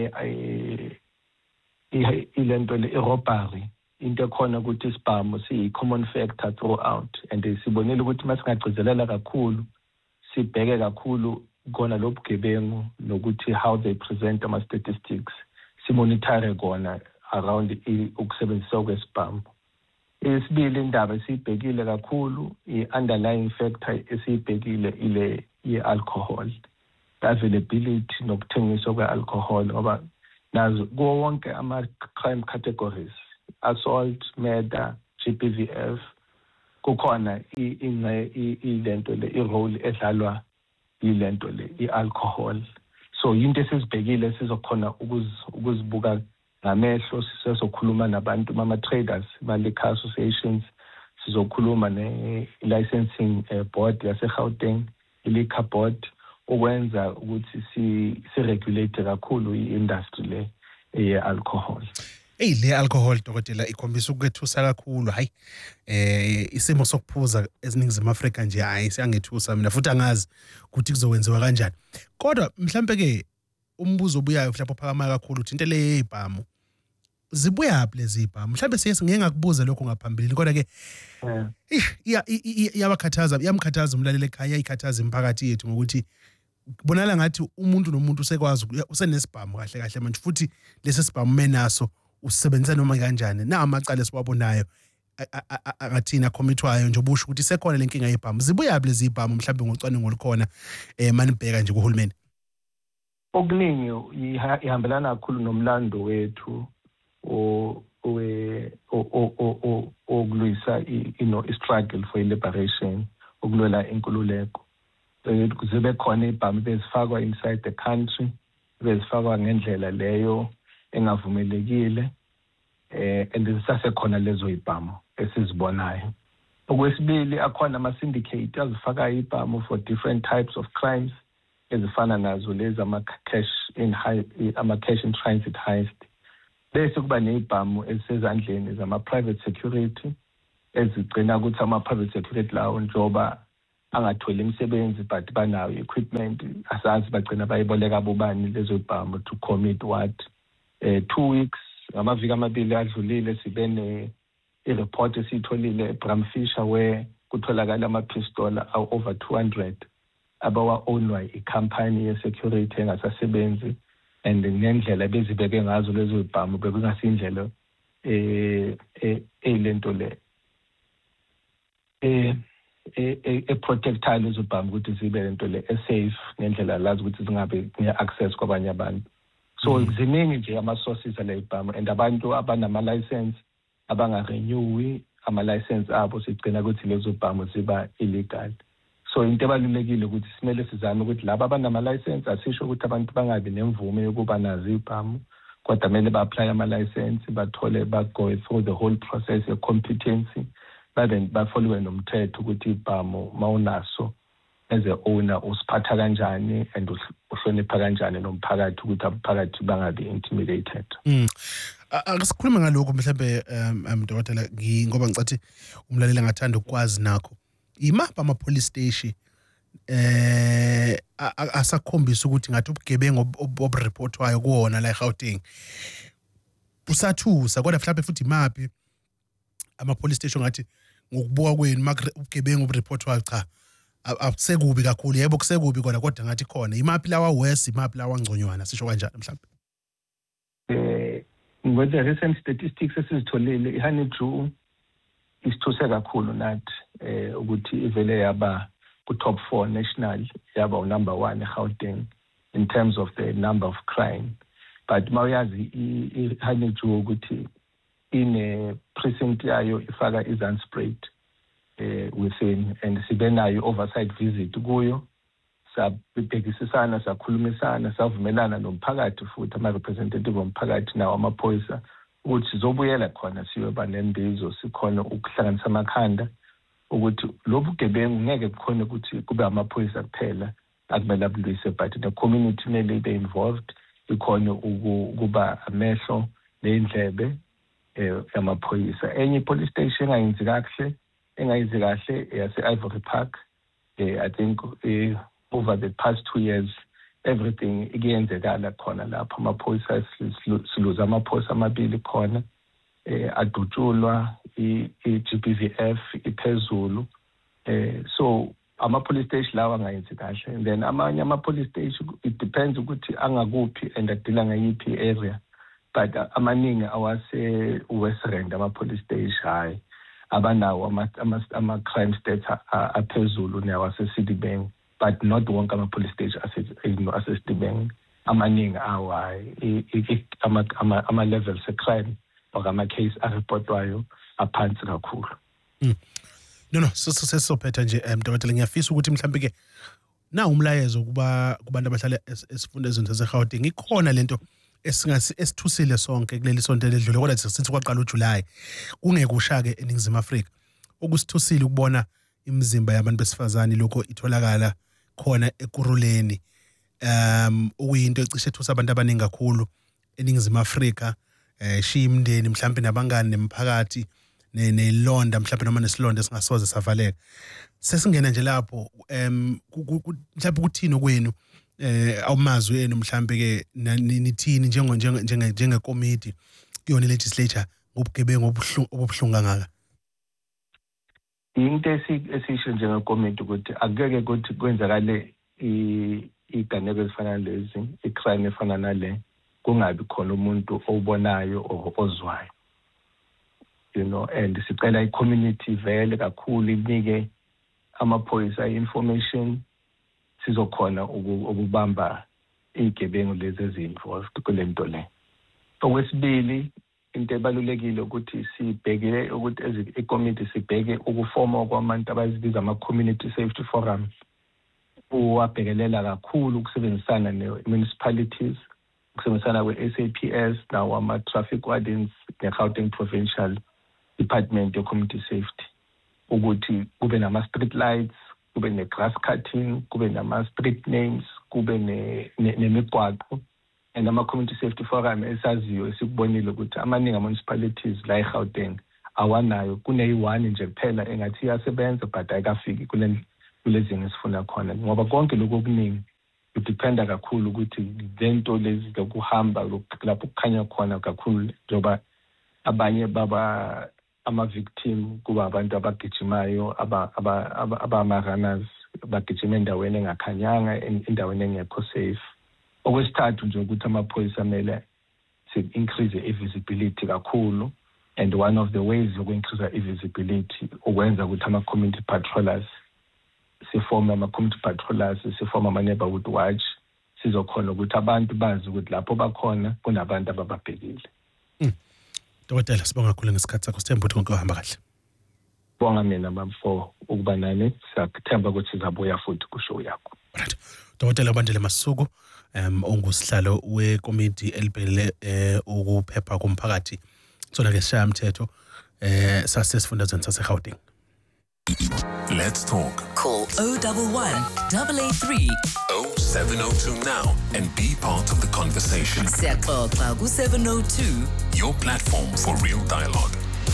O: ilento i-robbery into ekhona ukuthi isibhamu siyi-common factor throughout and sibonile ukuthi masingagcizelela kakhulu sibheke kakhulu kona lobugebengu nokuthi how they present ama-statistics simonitare kona around ukusebenzisa kwesibhamu. Isibili indaba esiyibhekile kakhulu i-underlying factor esiyibhekile ile i-alcohol availability nokuthengiswa kwe-alcohol ngoba nazo kuwo wonke ama-crime categories assault, murder, GBVF kukhona ilento le i-role edlalwa ilento le i-alcohol. So into esizibhekile sizokhona ukuzibuka ngamehlo sizokhuluma nabantu mama-traders ma-liquor associations sizokhuluma ne-licensing board yaseGauteng i-liquor board ukwenza ukuthi si-regulate kakhulu i-industry le ye-alcohol.
M: Le alcohol dokotela ikhombisa ukwethusa kakhulu hayi isimo sokuphuza eziningizimu Afrika nje hayi siyangethusa mina futhi angazi ukuthi kuzokwenziwa kanjani kodwa mhlambe ke umbuzo obuyayo mhlawumbe ophakama kakhulu ukuthi into le yezibhamu zibuyaphi lezi zibhamu mhlambe ngeke ngakubuza lokho ngaphambili kodwa ke yamkhathaza umlaleli ekhaya iyikhathaza imphakathi yethu ngokuthi kubonala ngathi umuntu nomuntu usekwazi usenesibhamu kahle manje futhi lesi sibhamu menaso usebenzisa noma kanjani na amacala esiwabonayo akathina commitwayo nje obusho ukuthi sekhona lenkinga yezibhamu zibuyaphi lezi zibhamu mhlambe ngocwaningo olukhona manibheka nje kuhulumeni?
O: Okuningi ihambelana kakhulu nomlando wethu okulwisa i-struggle for liberation ukulwela inkululeko. Zibe khona ibhamu bezifakwa inside the country bezifakwa ngendlela leyo engavumelekile and zisasekhona lezo ibhamu esizibonayo. Okwesibili, akhona ama-syndicate azifaka ibhamu for different types of crimes ezifana nazo lezi ama-cash in transit heist. Bese kuba nebhamu ezisezandleni zama-private security ezigcina ukuthi ama-private security lawo njoba angatholi imisebenzi but banayo equipment, asazi bagcina bayiboleka bobani lezo bhamu to commit what. 2 weeks, amaviki amabili adlulile sibe i-report esiyitholile eBramfisher where kutholakala ama-pistola over 200 abawa-ownwa i-company ye-security engasasebenzi, and ngendlela bezibeke ngazo lezo bhamu bekungasindlela lento le protectayo lezo bhamu ukuthi zibe lento le safe ngendlela lazi ukuthi zingabe nge-access kwabanye abantu. So ziningi nje ama-sources ale bhamu, and abantu abanama-license abangarenewi ama-license abo sigcina ukuthi lezo bhamu ziba illegal. So into ebalulekile ukuthi simele sizame ukuthi laba abanama-license asisho ukuthi abantu bangabi nemvume yokuba nazo ibhamu, kodwa kumele ba-apply ama-license, bathole go through the whole process ye-competency, bafollowe nomthetho ukuthi ibhamu mawunaso as a owner usiphatha kanjani and uhlonipha kanjani nomphakathi ukuthi abaphakathi bangabi intimidated.
M: Asikhulume ngalokho mhlambe Dr. ngoba ngicathi umlaleli angathanda ukwazi nakho. Imaphi ama-police station asakhombisa ukuthi ngathi ubugebengu obureportwayo kuwona la eGauteng busathusa, kodwa mhlawumbe futhi imaphi ama-police station ngathi ngokubuka kwenu ubugebengu obureportwayo cha akusekubi kakhulu? Yebo kusekubi kona, kodwa ngathi khona. Imaphi lawa worse, imaphi lawa ngconywana, sisho kanjani mhlawumbe?
O: With the recent statistics esizitholile, iHoneydew isithuse kakhulu nathi ukuthi ivele yaba ku-top 4 national, yaba number 1 eGauteng in terms of the number of crime. But mawuyazi iHoneydew ukuthi ine-precinct yayo ifaka i-Zandspruit within, and sibe nayo oversight visit kuyo, sabhekisisana, sakhulumisana, savumelana nomphakathi futhi ama-representative omphakathi nawo amaphoyisa ukuthi sizobuyela khona siyoba nembizo, sikhona ukuhlanganisa amakhanda ukuthi lobu gebengu ngeke kukhona ukuthi kube amaphoyisa kuphela akumele abulwise, but the community kumele ibe involved, ikhona ukuba amehlo nendlebe yamaphoyisa. Enye police station engayenzi kahle yase-Ivory Park. I think over the past 2 years everything ikuyenzekala khona lapho. Amaphoyisa siluza amaphoyisa amabili khona, adutshulwa, i-GBVF iphezulu. So ama-police station lawa angayenzi kahle, and then amanye ama-police station it depends ukuthi angakuphi and adila ngayiphi area, but amaningi awase-Western ama-police station hayi abanawo ama-crime stats aphezulu nawase-Citibank, but not wonke ama-police station ase-Citibank. Amaningi awo hayi ama-levels e-crime or ama-case areportwayo aphansi kakhulu.
M: No, sesizophetha nje Dr. ngiyafisa ukuthi mhlambe ke na umlayezo kuba kubantu abahlala esifundazweni saseGauteng ikhona lento esithusile sonke kuleli sonto ledlule, kodwa since kwaqala uJuly kungekushake eNingizimu Afrika, okusithusile ukubona imizimba yabantu besifazane lokho itholakala khona ekuruleni, okuyinto ecishe ethusa abantu abaningi kakhulu eNingizimu Afrika, shiya imndeni mhlambe nabangani nemphakathi nelonda mhlambe noma nesilonda esingasoze savaleka. Sesingena nje lapho mhlambe kuthini kwenu awumazwi enu mhlambe ke nithini njengekomiti kuyona legislature ngobugebengu obuhlungu kangaka?
O: Into esisho njengekomiti ukuthi akeke ukuthi kwenzakale iganeko ezifana lezi, icrime efana nale, kungabi khona umuntu obonayo or ozwayo, and sicela i-community vele kakhulu ibike amaphoyisa i-information, sizokhona ukubamba igebengu lezi ezi-involved kule nto le. Okwesibili, into ebalulekile ukuthi sibheke ukuthi i-committee sibheke ukufoma kwabantu abazibiza ama-community safety forums, uwabhekelela kakhulu ukusebenzisana ne-municipalities, ukusebenzisana kwe-SAPS nawo ama-traffic wardens ne-Gauteng provincial Department of Community Safety ukuthi kube nama-street lights, kube ne-grass cutting, kube nama-street names, kube nemigwaqo, and ama-community safety forum esaziyo esikubonile ukuthi amaningi ama-municipalities la eGauteng awanayo, kuneyi-1 nje kuphela engathi iyasebenza but ayikafiki kulezinga esifuna khona, ngoba konke lokhu okuningi kudependa kakhulu ukuthi lento lezi zokuhamba lapho kukhanya khona kakhulu, njengoba abanye baba ama-victim kuba abantu abagijimayo abama-runners bagijima endaweni engakhanyanga, endaweni engekho safe. Okwesithathu nje ukuthi amaphoyisa amele si-increase i-visibility kakhulu, and one of the ways yoku-increase i-visibility ukwenza ukuthi ama-community patrollers sifome ama-community patrollers, sifome ama-neighborhood watch, sizokhona ukuthi abantu bazi ukuthi lapho bakhona kunabantu abababhekile.
M: Dokotela, sibonga kakhulu ngesikhathi sakho, sithemba ukuthi konke kuhamba kahle.
O: Bonga mina bafo ukuba nani, siyathemba ukuthi sizabuya futhi kushow yakho.
M: Right. Dokotela Bandile Masuku, ongusihlalo wekomiti elibhekele ukuphepha komphakathi sona ke sishaya umthetho sasesifundazweni saseGauteng.
D: Let's talk.
L: Call 011 883
D: 0702 now and be part of the conversation.
L: Siyaxoxa ku702,
D: your platform for real dialogue.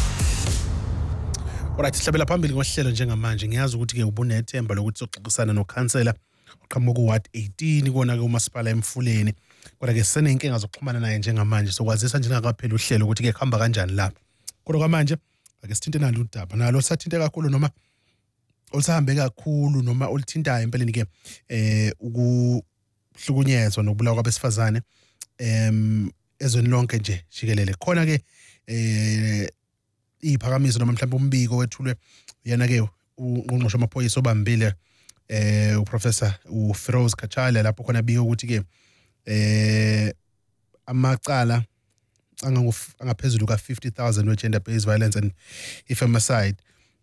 M: Alright, sihlabela phambili ngohlelo njengamanje. Ngiyazi ukuthi ke ubunethemba lokuthi soxoxisana nokhansela oqhamuka ku-Ward 18 kona ke uMasipala eMfuleni. Kodwa ke senenkinga zokuxhumana naye njengamanje, sokwazisa njengakaphela uhlelo ukuthi ke kuhamba kanjani lapha. Kodwa kwamanje ake sithinte nalo udaba. Nalo sathinte kakhulu noma olusahambe kakhulu noma oluthintayo empeleni ke ukuhlukunyezwa nokubulawa kwabesifazane ezweni lonke nje jikelele. Khona ke iphakamiso noma mhlawumbe umbiko wethulwe yana ke ungqongqoshe amaphoyisa obambile uprofessor uFeroz Kachale lapho khona bika ukuthi ke amacala angaphezulu ka 50,000 we gender based violence and femicide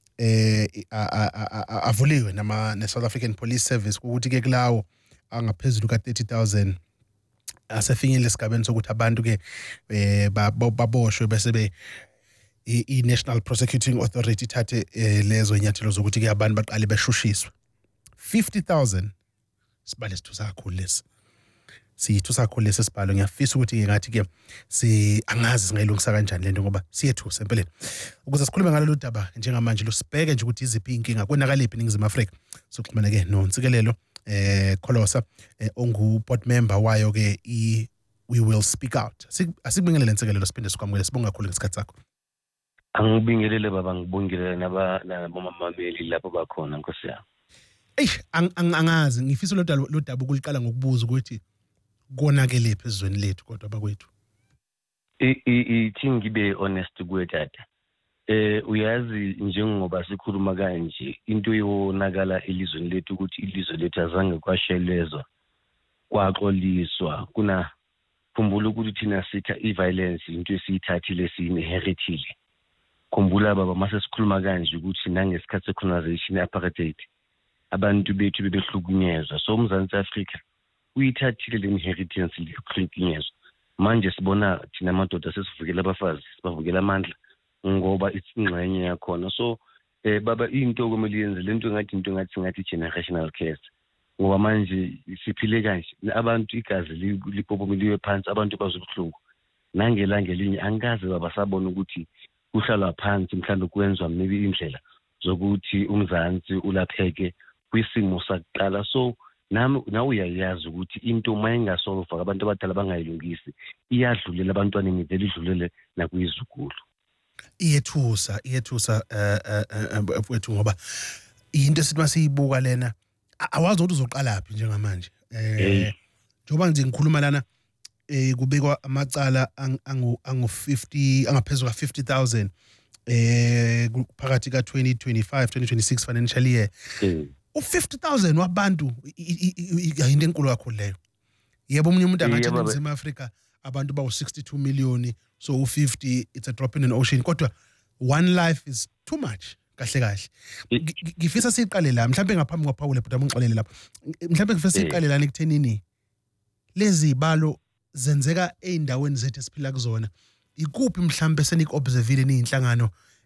M: avuliwe ne South African Police Service ukuthi ke kulawo angaphezulu ka 30,000 asefinyele esigabeni sokuthi abantu ke baboshwe bese be i-National Prosecuting Authority thathe lezo inyathelo zokuthi ke abantu baqale beshushiswe. 50,000 sibale sithusa kakhulu lesi. Sithusa kakhulu lesi sibalo. Ngiyafisa ukuthi ngathi ke angazi singayilungisa kanjani lento ngoba siyethusa empeleni. Ukuze sikhulume ngalolu daba njengamanje lusibheke nje ukuthi iziphi inkinga konakaliphi eNingizimu Afrika. Sokuxhumana ke noNtsikelelo Kholosa ongu-board member wayo ke We Will Speak Out. Asikubingelele Ntsikelelo siphinde sikwamukele, sibonga kakhulu ngesikhathi sakho.
P: Angibingelele baba, ngibongile nabomameli lapho bakhona Nkosi yami.
M: Angazi ngifisa lo daba ukuliqala ngokubuza ukuthi konakele phezweni lethu kodwa bakwethu.
P: Ithi ngibe honest kuwe tata. Uyazi njengoba sikhuluma kanje into yonakala elizweni lethu ukuthi ilizwe lethu azange kwashelezwa kwaxoliswa kuna khumbula ukuthi thina sitha i-violence into esiyithathile siyinheritile. Khumbula baba mase sikhuluma kanje ukuthi nangesikhathi secolonization apartheid abantu bethu bebehlukunyezwa, so uMzantsi Afrika uyithathile le inheritance yokuhlukunyezwa. Manje sibona thina amadoda sesivukela abafazi, sibavukela amandla ngoba ingxenye yakhona. So baba into okumele yenze lento ngathi generational curse, ngoba manje siphile kanje abantu igazi lipopomeliwe phansi, abantu bazobuhlungu nangelanga elinye angikaze baba sabona ukuthi kuhlalwa phansi mhlawumbe kwenziwa maybe indlela zokuthi uMzantsi ulapheke kwisimo sakuqala. So nawe uyayazi ukuthi into mayingasolve abantu abadala bangayilungisi iyadlulela abantwana imidlela idlulele nakuyizukulu.
M: Iyethusa mfowethu ngoba into esithi masiyibuka lena awazi ukuthi uzoqala phi njengamanje. Njoba nje ngikhuluma lana kubekwa amacala angu-50 angaphezulu ka 50,000 phakathi ka 2025 2026 financial year. U50,000 wabantu into enkulu kakhulu leyo. Yebo omunye umuntu angathi eNingizimu Afrika abantu bawu 62 million, so u50 it's a drop in an ocean, kodwa one life is too much. Kahle ngifisa siqale la mhlawumbe ngaphambi kwaPaul but amungixolele lapha. Mhlawumbe ngifisa siqale la ekuthenini lezi balo zenzeka eindaweni zethu esiphila kuzona. Ikuphi mhlawumbe senik observile ninhlangano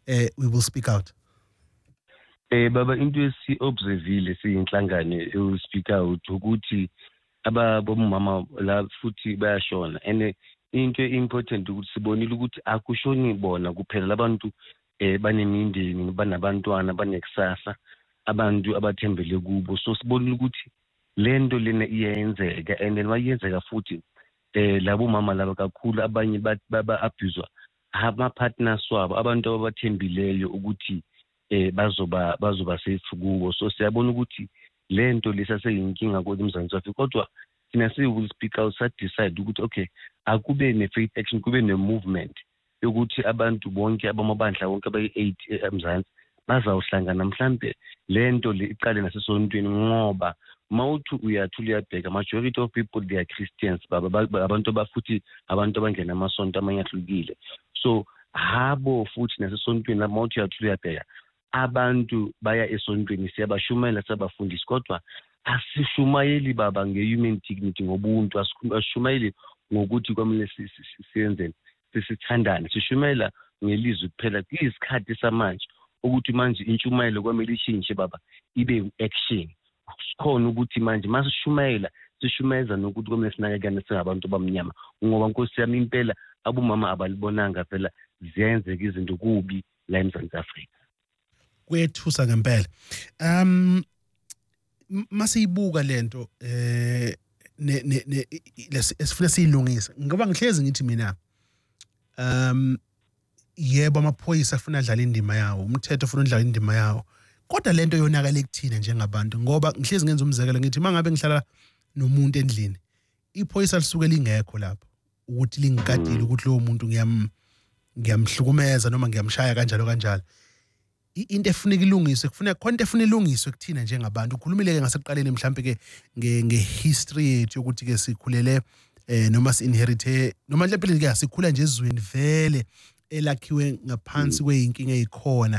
M: we will speak out?
P: Baba, into esi-observile siyinhlangano speak out ukuthi abomama la futhi bayashona, and into important ukuthi sibonile ukuthi akushoni bona kuphela labantu banemindeni, banabantwana, banekusasa, abantu abathembele kubo. So sibonile ukuthi lento lena iyenzeka, and then mayenzeka futhi labo mama laba kakhulu abanye ba-abuse ama-partners wabo, abantu abathembileyo ukuthi bazoba safe kubo. So siyabona ukuthi lento lesaseyinkinga kwemzansi Afrika, kodwa thina will speak out, decide ukuthi okay, akube ne-faith action, kube ne-movement yokuthi abantu bonke abamabandla wonke abayi-8 emzansi bazawuhlangana mhlambe lento le iqale nasesontweni, ngoba mawuthi uyathula uyabheka majority of people they are Christians, abantu abafuthi abantu abangena amasonto amanye ahlukile. So habo futhi nasesontweni mawuthi uyathula uyabheka abantu baya esontweni, siyabashumayela sabafundisi, kodwa asishumayeli baba nge-human dignity, ngobuntu, asishumayeli ngokuthi kwamele siyenzeni, sisithandane, sishumayela ngelizwi kuphela. Kuyisikhathi samanje ukuthi manje intshumayelo kwamele ishintshe baba, ibe action. Sikhona ukuthi manje masishumayela sishumayeza nokuthi kwamele sinakekane singabantu abamnyama, ngoba Nkosi yami impela abomama abalibonanga phela ziyenzeka izinto kubi la eMzantsi Afrika.
M: Kwethusa ngempela. Masiyibuka lento esifuna siyilungisa, ngoba ngihlezi ngithi mina yebo amaphoyisa afuna adlala indima yawo, umthetho ufuna udlala indima yawo, kodwa lento yonakala ekuthina njengabantu, ngoba ngihlezi ngenza umzekelo ngithi mangabe ngihlala nomuntu endlini, iphoyisa lisuke lingekho lapho ukuthi lingikadile ukuthi lowo muntu ngiyamhlukumeza noma ngiyamshaya kanjalo. Into efuneka ilungiswe, khona into efuna ilungiswe kuthina njengabantu. Ukhulumile ke ngaseqaleni mhlambe ke ngehistory yethu yokuthi ke sikhulele noma si-inherite noma mhlawumbe ke sikhula nje ezweni vele elakhiwe ngaphansi kweyinkinga ezikhona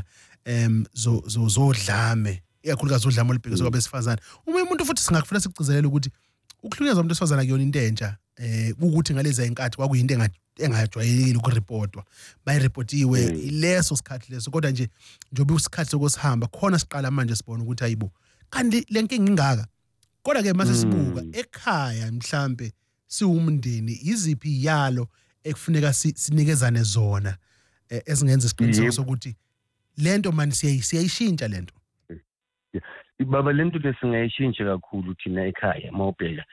M: zodlame, ikakhulukazi udlame olubhekiswe kwabesifazane. Uma umuntu futhi singakufuna sigcizelele ukuthi ukuhlukunyezwa umuntu wesifazane akuyona into entsha, ukuthi ngalezi zinkathi kwakuyinto engajwayelekile ukurepotwa, bayirepotiwe leso sikhathi leso, kodwa nje njobe isikhathi sokusihamba khona siqala manje sibona ukuthi ayibo kanti lenkinga ingaka. Kodwa ke mase sibuka ekhaya mhlambe siwumndeni, iziphi yalo ekufuneka sinikezane zona ezingenza isiqiniseko sokuthi lento manje siyayishintsha lento.
P: Baba, lento lesingayishintsha kakhulu thina ekhaya mawubheka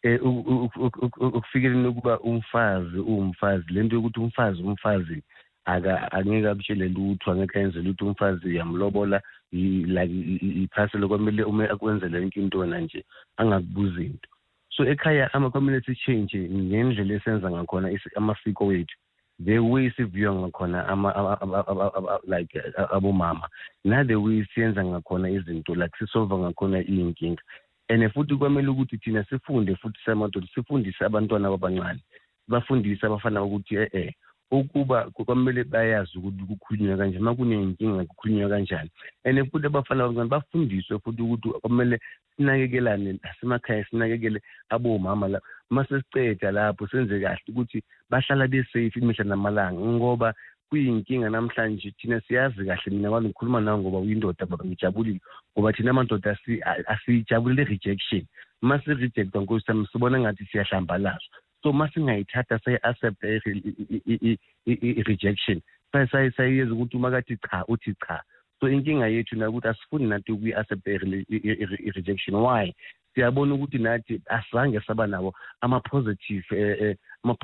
P: ukufikeleni ukuba umfazi lento yokuthi umfazi angeke abutshele lutho, angeke enze lutho. Umfazi yamlobola like iphasela kwamele uma akwenzele into nje angakubuza into. So ekhaya ama-community change ngendlela esenza ngakhona amasiko wethu, the way siviewa ngakhona like abomama, na the way siyenza ngakhona izinto like sisolva ngakhona iy'nkinga. And futhi kwamele ukuthi thina sifunde futhi samadoda, sifundise abantwana abancane, bafundise abafana ukuthi ukuba kwamele bayazi ukuthi kukhulunywa kanjani, uma kunenkinga kukhulunywa kanjani. And futhi abafana abancane bafundiswe futhi ukuthi kwamele sinakekelane nasemakhaya, sinakekele abomama la. Mase siceda lapho senze kahle ukuthi bahlala besafe imihla namalanga, ngoba kuyinkinga namhlanje thina siyazi kahle. Mina kwami ngikhuluma nawe ngoba uyindoda baba, ngijabulile ngoba thina amadoda asijabulile rejection. Mase rejectwa Nkosi yami sibona ngathi siyahlambalaza. So mase ngayithatha sayi-accept i-rejection, sayenza ukuthi uma kathi cha uthi cha. So inkinga yethu nakuthi asifuni nathi ukuyi-accept i-rejection. Why? Siyabona ukuthi nathi asange saba nabo ama-positive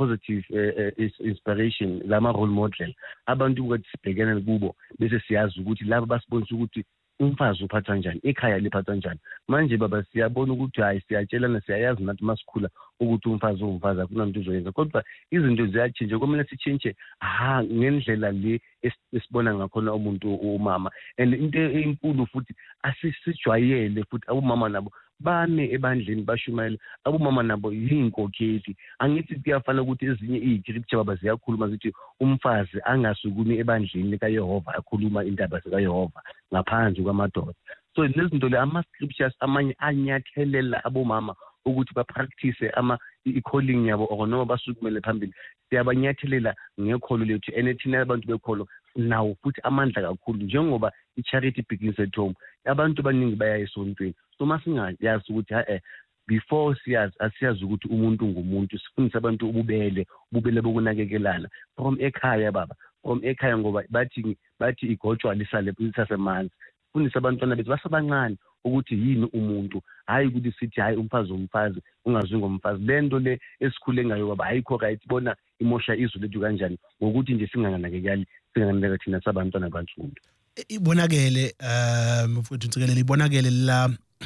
P: inspiration, lama-role model, abantu ukuthi sibhekene kubo bese siyazi ukuthi laba basibonisa ukuthi umfazi uphathwa njani, ekhaya liphathwa njani. Manje baba siyabona ukuthi hayi siyatshelana, siyayazi nathi masikhula ukuthi umfazi akunanto uzoyenza, kodwa izinto ziyatshintsha. Kwamele sitshintshe ngendlela le esibona ngakhona umuntu umama. And into enkulu futhi asisijwayele futhi abomama nabo bame ebandleni bashumayele, abomama nabo yinkokheli. Angithi kuyafana ukuthi ezinye iy'scripture baba ziyakhuluma zithi umfazi angasukumi ebandleni likaYehova akhuluma indaba zikaYehova ngaphandle kwamadoda. So lezi zinto le ama-scriptures amanye anyathelela abomama ukuthi bapractice i-calling yabo or noma basukumele phambili. Siyabanyathelela ngekholo lethu thina abantu bekholo nawo futhi amandla kakhulu njengoba i-charity begins at home. Abantu abaningi baya esontweni. So masingayazi ukuthi before asiyazi ukuthi umuntu ngumuntu, sifundise abantu ububele bokunakekelana from ekhaya baba, from ekhaya ngoba bathi igotshwa lisasemanzi. Fundisa abantwana bethu basabancane ukuthi yini umuntu, hayi ukuthi sithi hayi umfazi ungazi ngomfazi. Lento le esikhule ngayo baba ayikho right, bona imosha izwe lethu kanjani ngokuthi nje singanakekeli thina sabantwana bansundu.
M: Ibonakele mfowethu Ntsikelelo, ibonakele la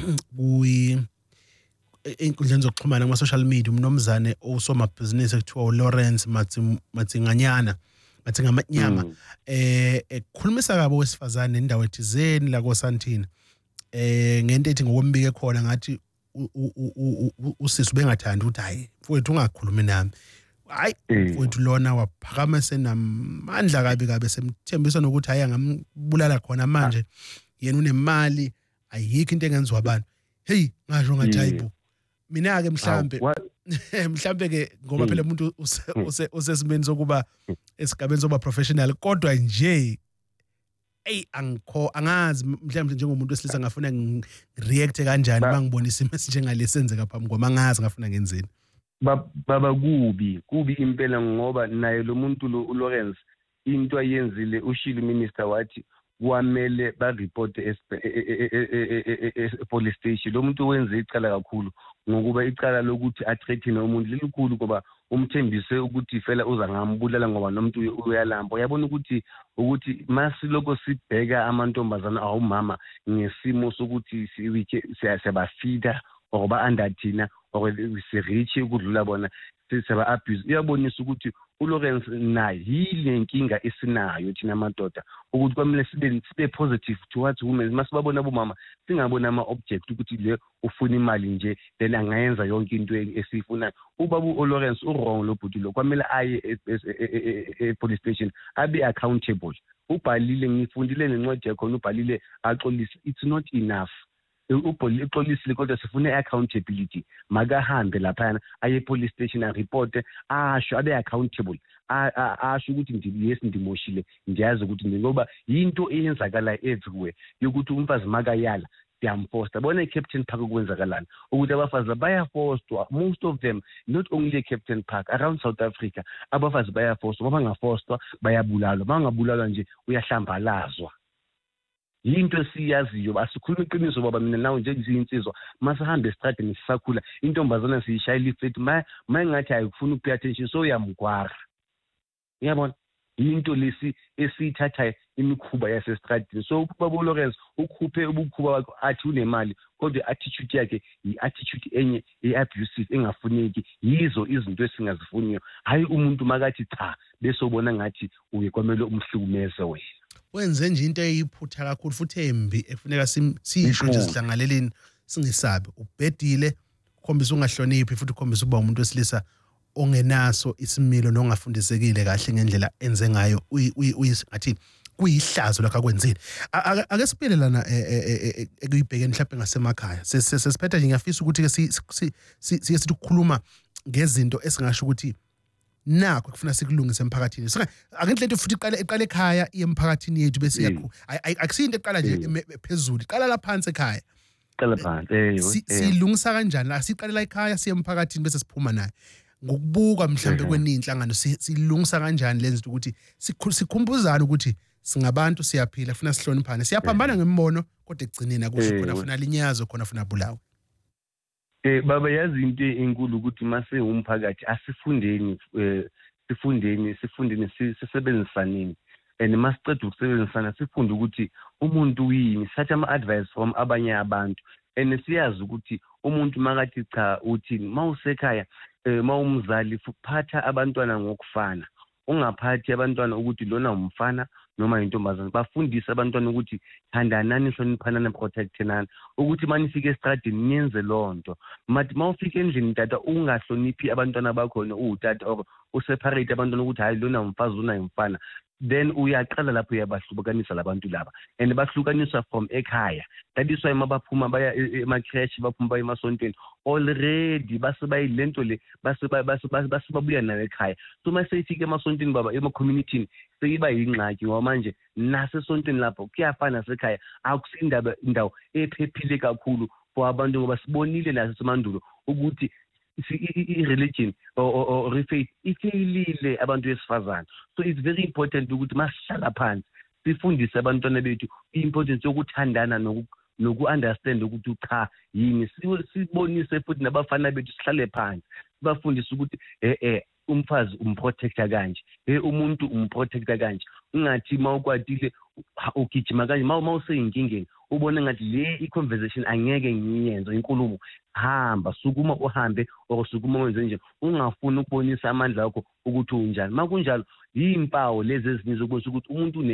M: einkundleni zokuxhumana kuma-social media umnomzane osomabhizinisi ekuthiwa uLawrence Matsinganyana ekhulumisa kabi owesifazane endawo ethizeni la koSandton ngento ethi ngokwembike khona ngathi usisi bengathandi ukuthi hayi mfowethu ungakhulumi nami. Hayi mfowethu lona waphakama senamandla kabi semthembisa nokuthi hayi angambulala khona manje yena unemali ayikho into engenziwa abantu. Hey ngasho ngathi hayibo mina ke mhlambe ke ngoba phela umuntu usesimeni sokuba esigabeni soba professional, kodwa nje angazi mhlawumbe njengomuntu wesilisa ngafuna ngireact kanjani bangibona isimo esinjengalesi senzeka phambi ngoma ngazi ngafuna ngenzeni.
P: Baba kubi impela ngoba naye lo muntu lo uLawrence into ayenzile ushilo minister wathi kwamele ba-report police station. Lo muntu wenze icala kakhulu ngokuba icala lokuthi athreathine umuntu lelikhulu ngoba umthembise ukuthi fela uza ngambulala ngoba nomuntu uyalamba. Uyabona ukuthi masiloko sibheka amantombazana awumama ngesimo sokuthi siyabafida or ba-underthina or sireach ukudlula bona siyaba-abuse. Iyabonisa ukuthi uLawrence naye yile nkinga esinayo thina amadoda ukuthi kwamele sibe positive towards women. Masibabona abomama singabona ama-object ukuthi le ufuna imali nje then angayenza yonke into esiyifunayo. Ubaba uLawrence wrong lo bhuti lo, kwamele aye e-police station abe accountable. Ubhalile, ngifundile nencwadi yakhona, ubhalile axolise. It's not enough. Uxolisile kodwa sifuna accountability. Makahambe laphana aye police station report, asho abe accountable, asho ukuthi yes ndimoshile, ndiyazi ukuthi ngoba yinto eyenzakala everywhere yokuthi umfazi makayala siyamfosta. Bona eCaptain Park ukwenzakalana ukuthi abafazi bayafostwa, most of them, not only eCaptain Park, around South Africa abafazi bayafostwa. Bangafostwa bayabulalwa, bangabulalwa nje uyahlambalazwa. Yinto siyaziyo, asikhuluma iqiniso baba, mina nawe nje isinsizwa masihambe estradini sisakhula intombazana siyishayela ifethi mayingathi ayikufuna ukupay attention so yamgwara. Uyabona yinto lesi esiyithatha imikhuba yasestradini. So ubaba uLawrence ukhuphe ubukhuba wakhe athi unemali kodwa attitude yakhe yi-attitude enye e-abusive engafuneki. Yizo izinto esingazifuniyo, hayi umuntu makathi cha bese ubona ngathi uye kwamele umhlukumeze wena.
M: Wenze nje into eyiphutha kakhulu futhi embi efuneka siyisho nje sidlangaleleni singesabi. Ubhedile, ukhombisa ungahloniphi futhi ukhombisa uba umuntu wesilisa ongenaso isimilo nongafundisekile kahle ngendlela enze ngayo ngathi kuyihlazo lakho akwenzile. Ake siphile lana ekuyibhekeni mhlawumbe ngasemakhaya. Sesiphetha nje ngiyafisa ukuthi ke siye sithi ukukhuluma ngezinto esingasho ukuthi nakho kufuna sikulungise emphakathini. Akenhle into futhi iqale ekhaya emphakathini yethu bese yakho. Akusinto eqala nje phezulu, iqala la phansi ekhaya.
P: Iqala phansi.
M: Silungisa kanjani la? Siqalela ekhaya siye emphakathini bese siphuma naye. Ngokubuka mhlambe kweninhlangano silungisa kanjani lenzo ukuthi sikhumbuzana ukuthi singabantu siyaphila, funa sihloniphane. Siyaphambana ngemibono kodwa ekugcineni akusho khona funa linyazo khona funa bulawo.
P: Baba yazi into enkulu ukuthi mase umphakathi asifundeni sisebenzisaneni, and masiceda ukusebenzisana sifunde ukuthi umuntu uyini, sathathe ama-advice from abanye abantu, and siyazi ukuthi umuntu makathi cha uthini mawusekhaya, mawumzali phatha abantwana ngokufana. Ungaphathi abantwana ukuthi lona umfana noma intombazana. Bafundise abantwana ukuthi thandanani, hloniphanani, protectenani, ukuthi manifike estradini niyenze lonto. Mawufika endlini tata ungahloniphi abantwana bakho uutata or useparate abantwana ukuthi hayi lona umfazi lona umfana. then uyaqala lapho uyabahlukanisa labantu laba and bahlukaniswa from ekhaya. That is why mabaphuma baya ema-creche baphuma baya emasontweni already basebayilento le basebabuya nayo ekhaya. So maseyifika emasontweni baba ema-community seyiba yingxaki ngoba manje nasesontweni lapho kuyafana nasekhaya akusindaba indawo ephephile kakhulu for abantu ngoba sibonile nasemandulo ukuthi i-religion or faith ifeyilile abantu besifazane. So it's very important ukuthi masihlala phansi sifundise abantwana bethu i-importance yokuthandana noku-understand ukuthi cha yini, sibonise futhi nabafana bethu sihlale phansi sibafundise ukuthi umfazi umprotector kanje, umuntu umprotector kanje, ungathi mawukwatile ugijima kanje mawuseyinkingeni ubone ngathi le i-conversation angeke ngiyenze inkulumo, hamba sukuma uhambe or sukuma wenze nje, ungafuni ukubonisa amandla akho ukuthi unjani. Makunjalo yimpawu lezi ezinye zokubonisa ukuthi umuntu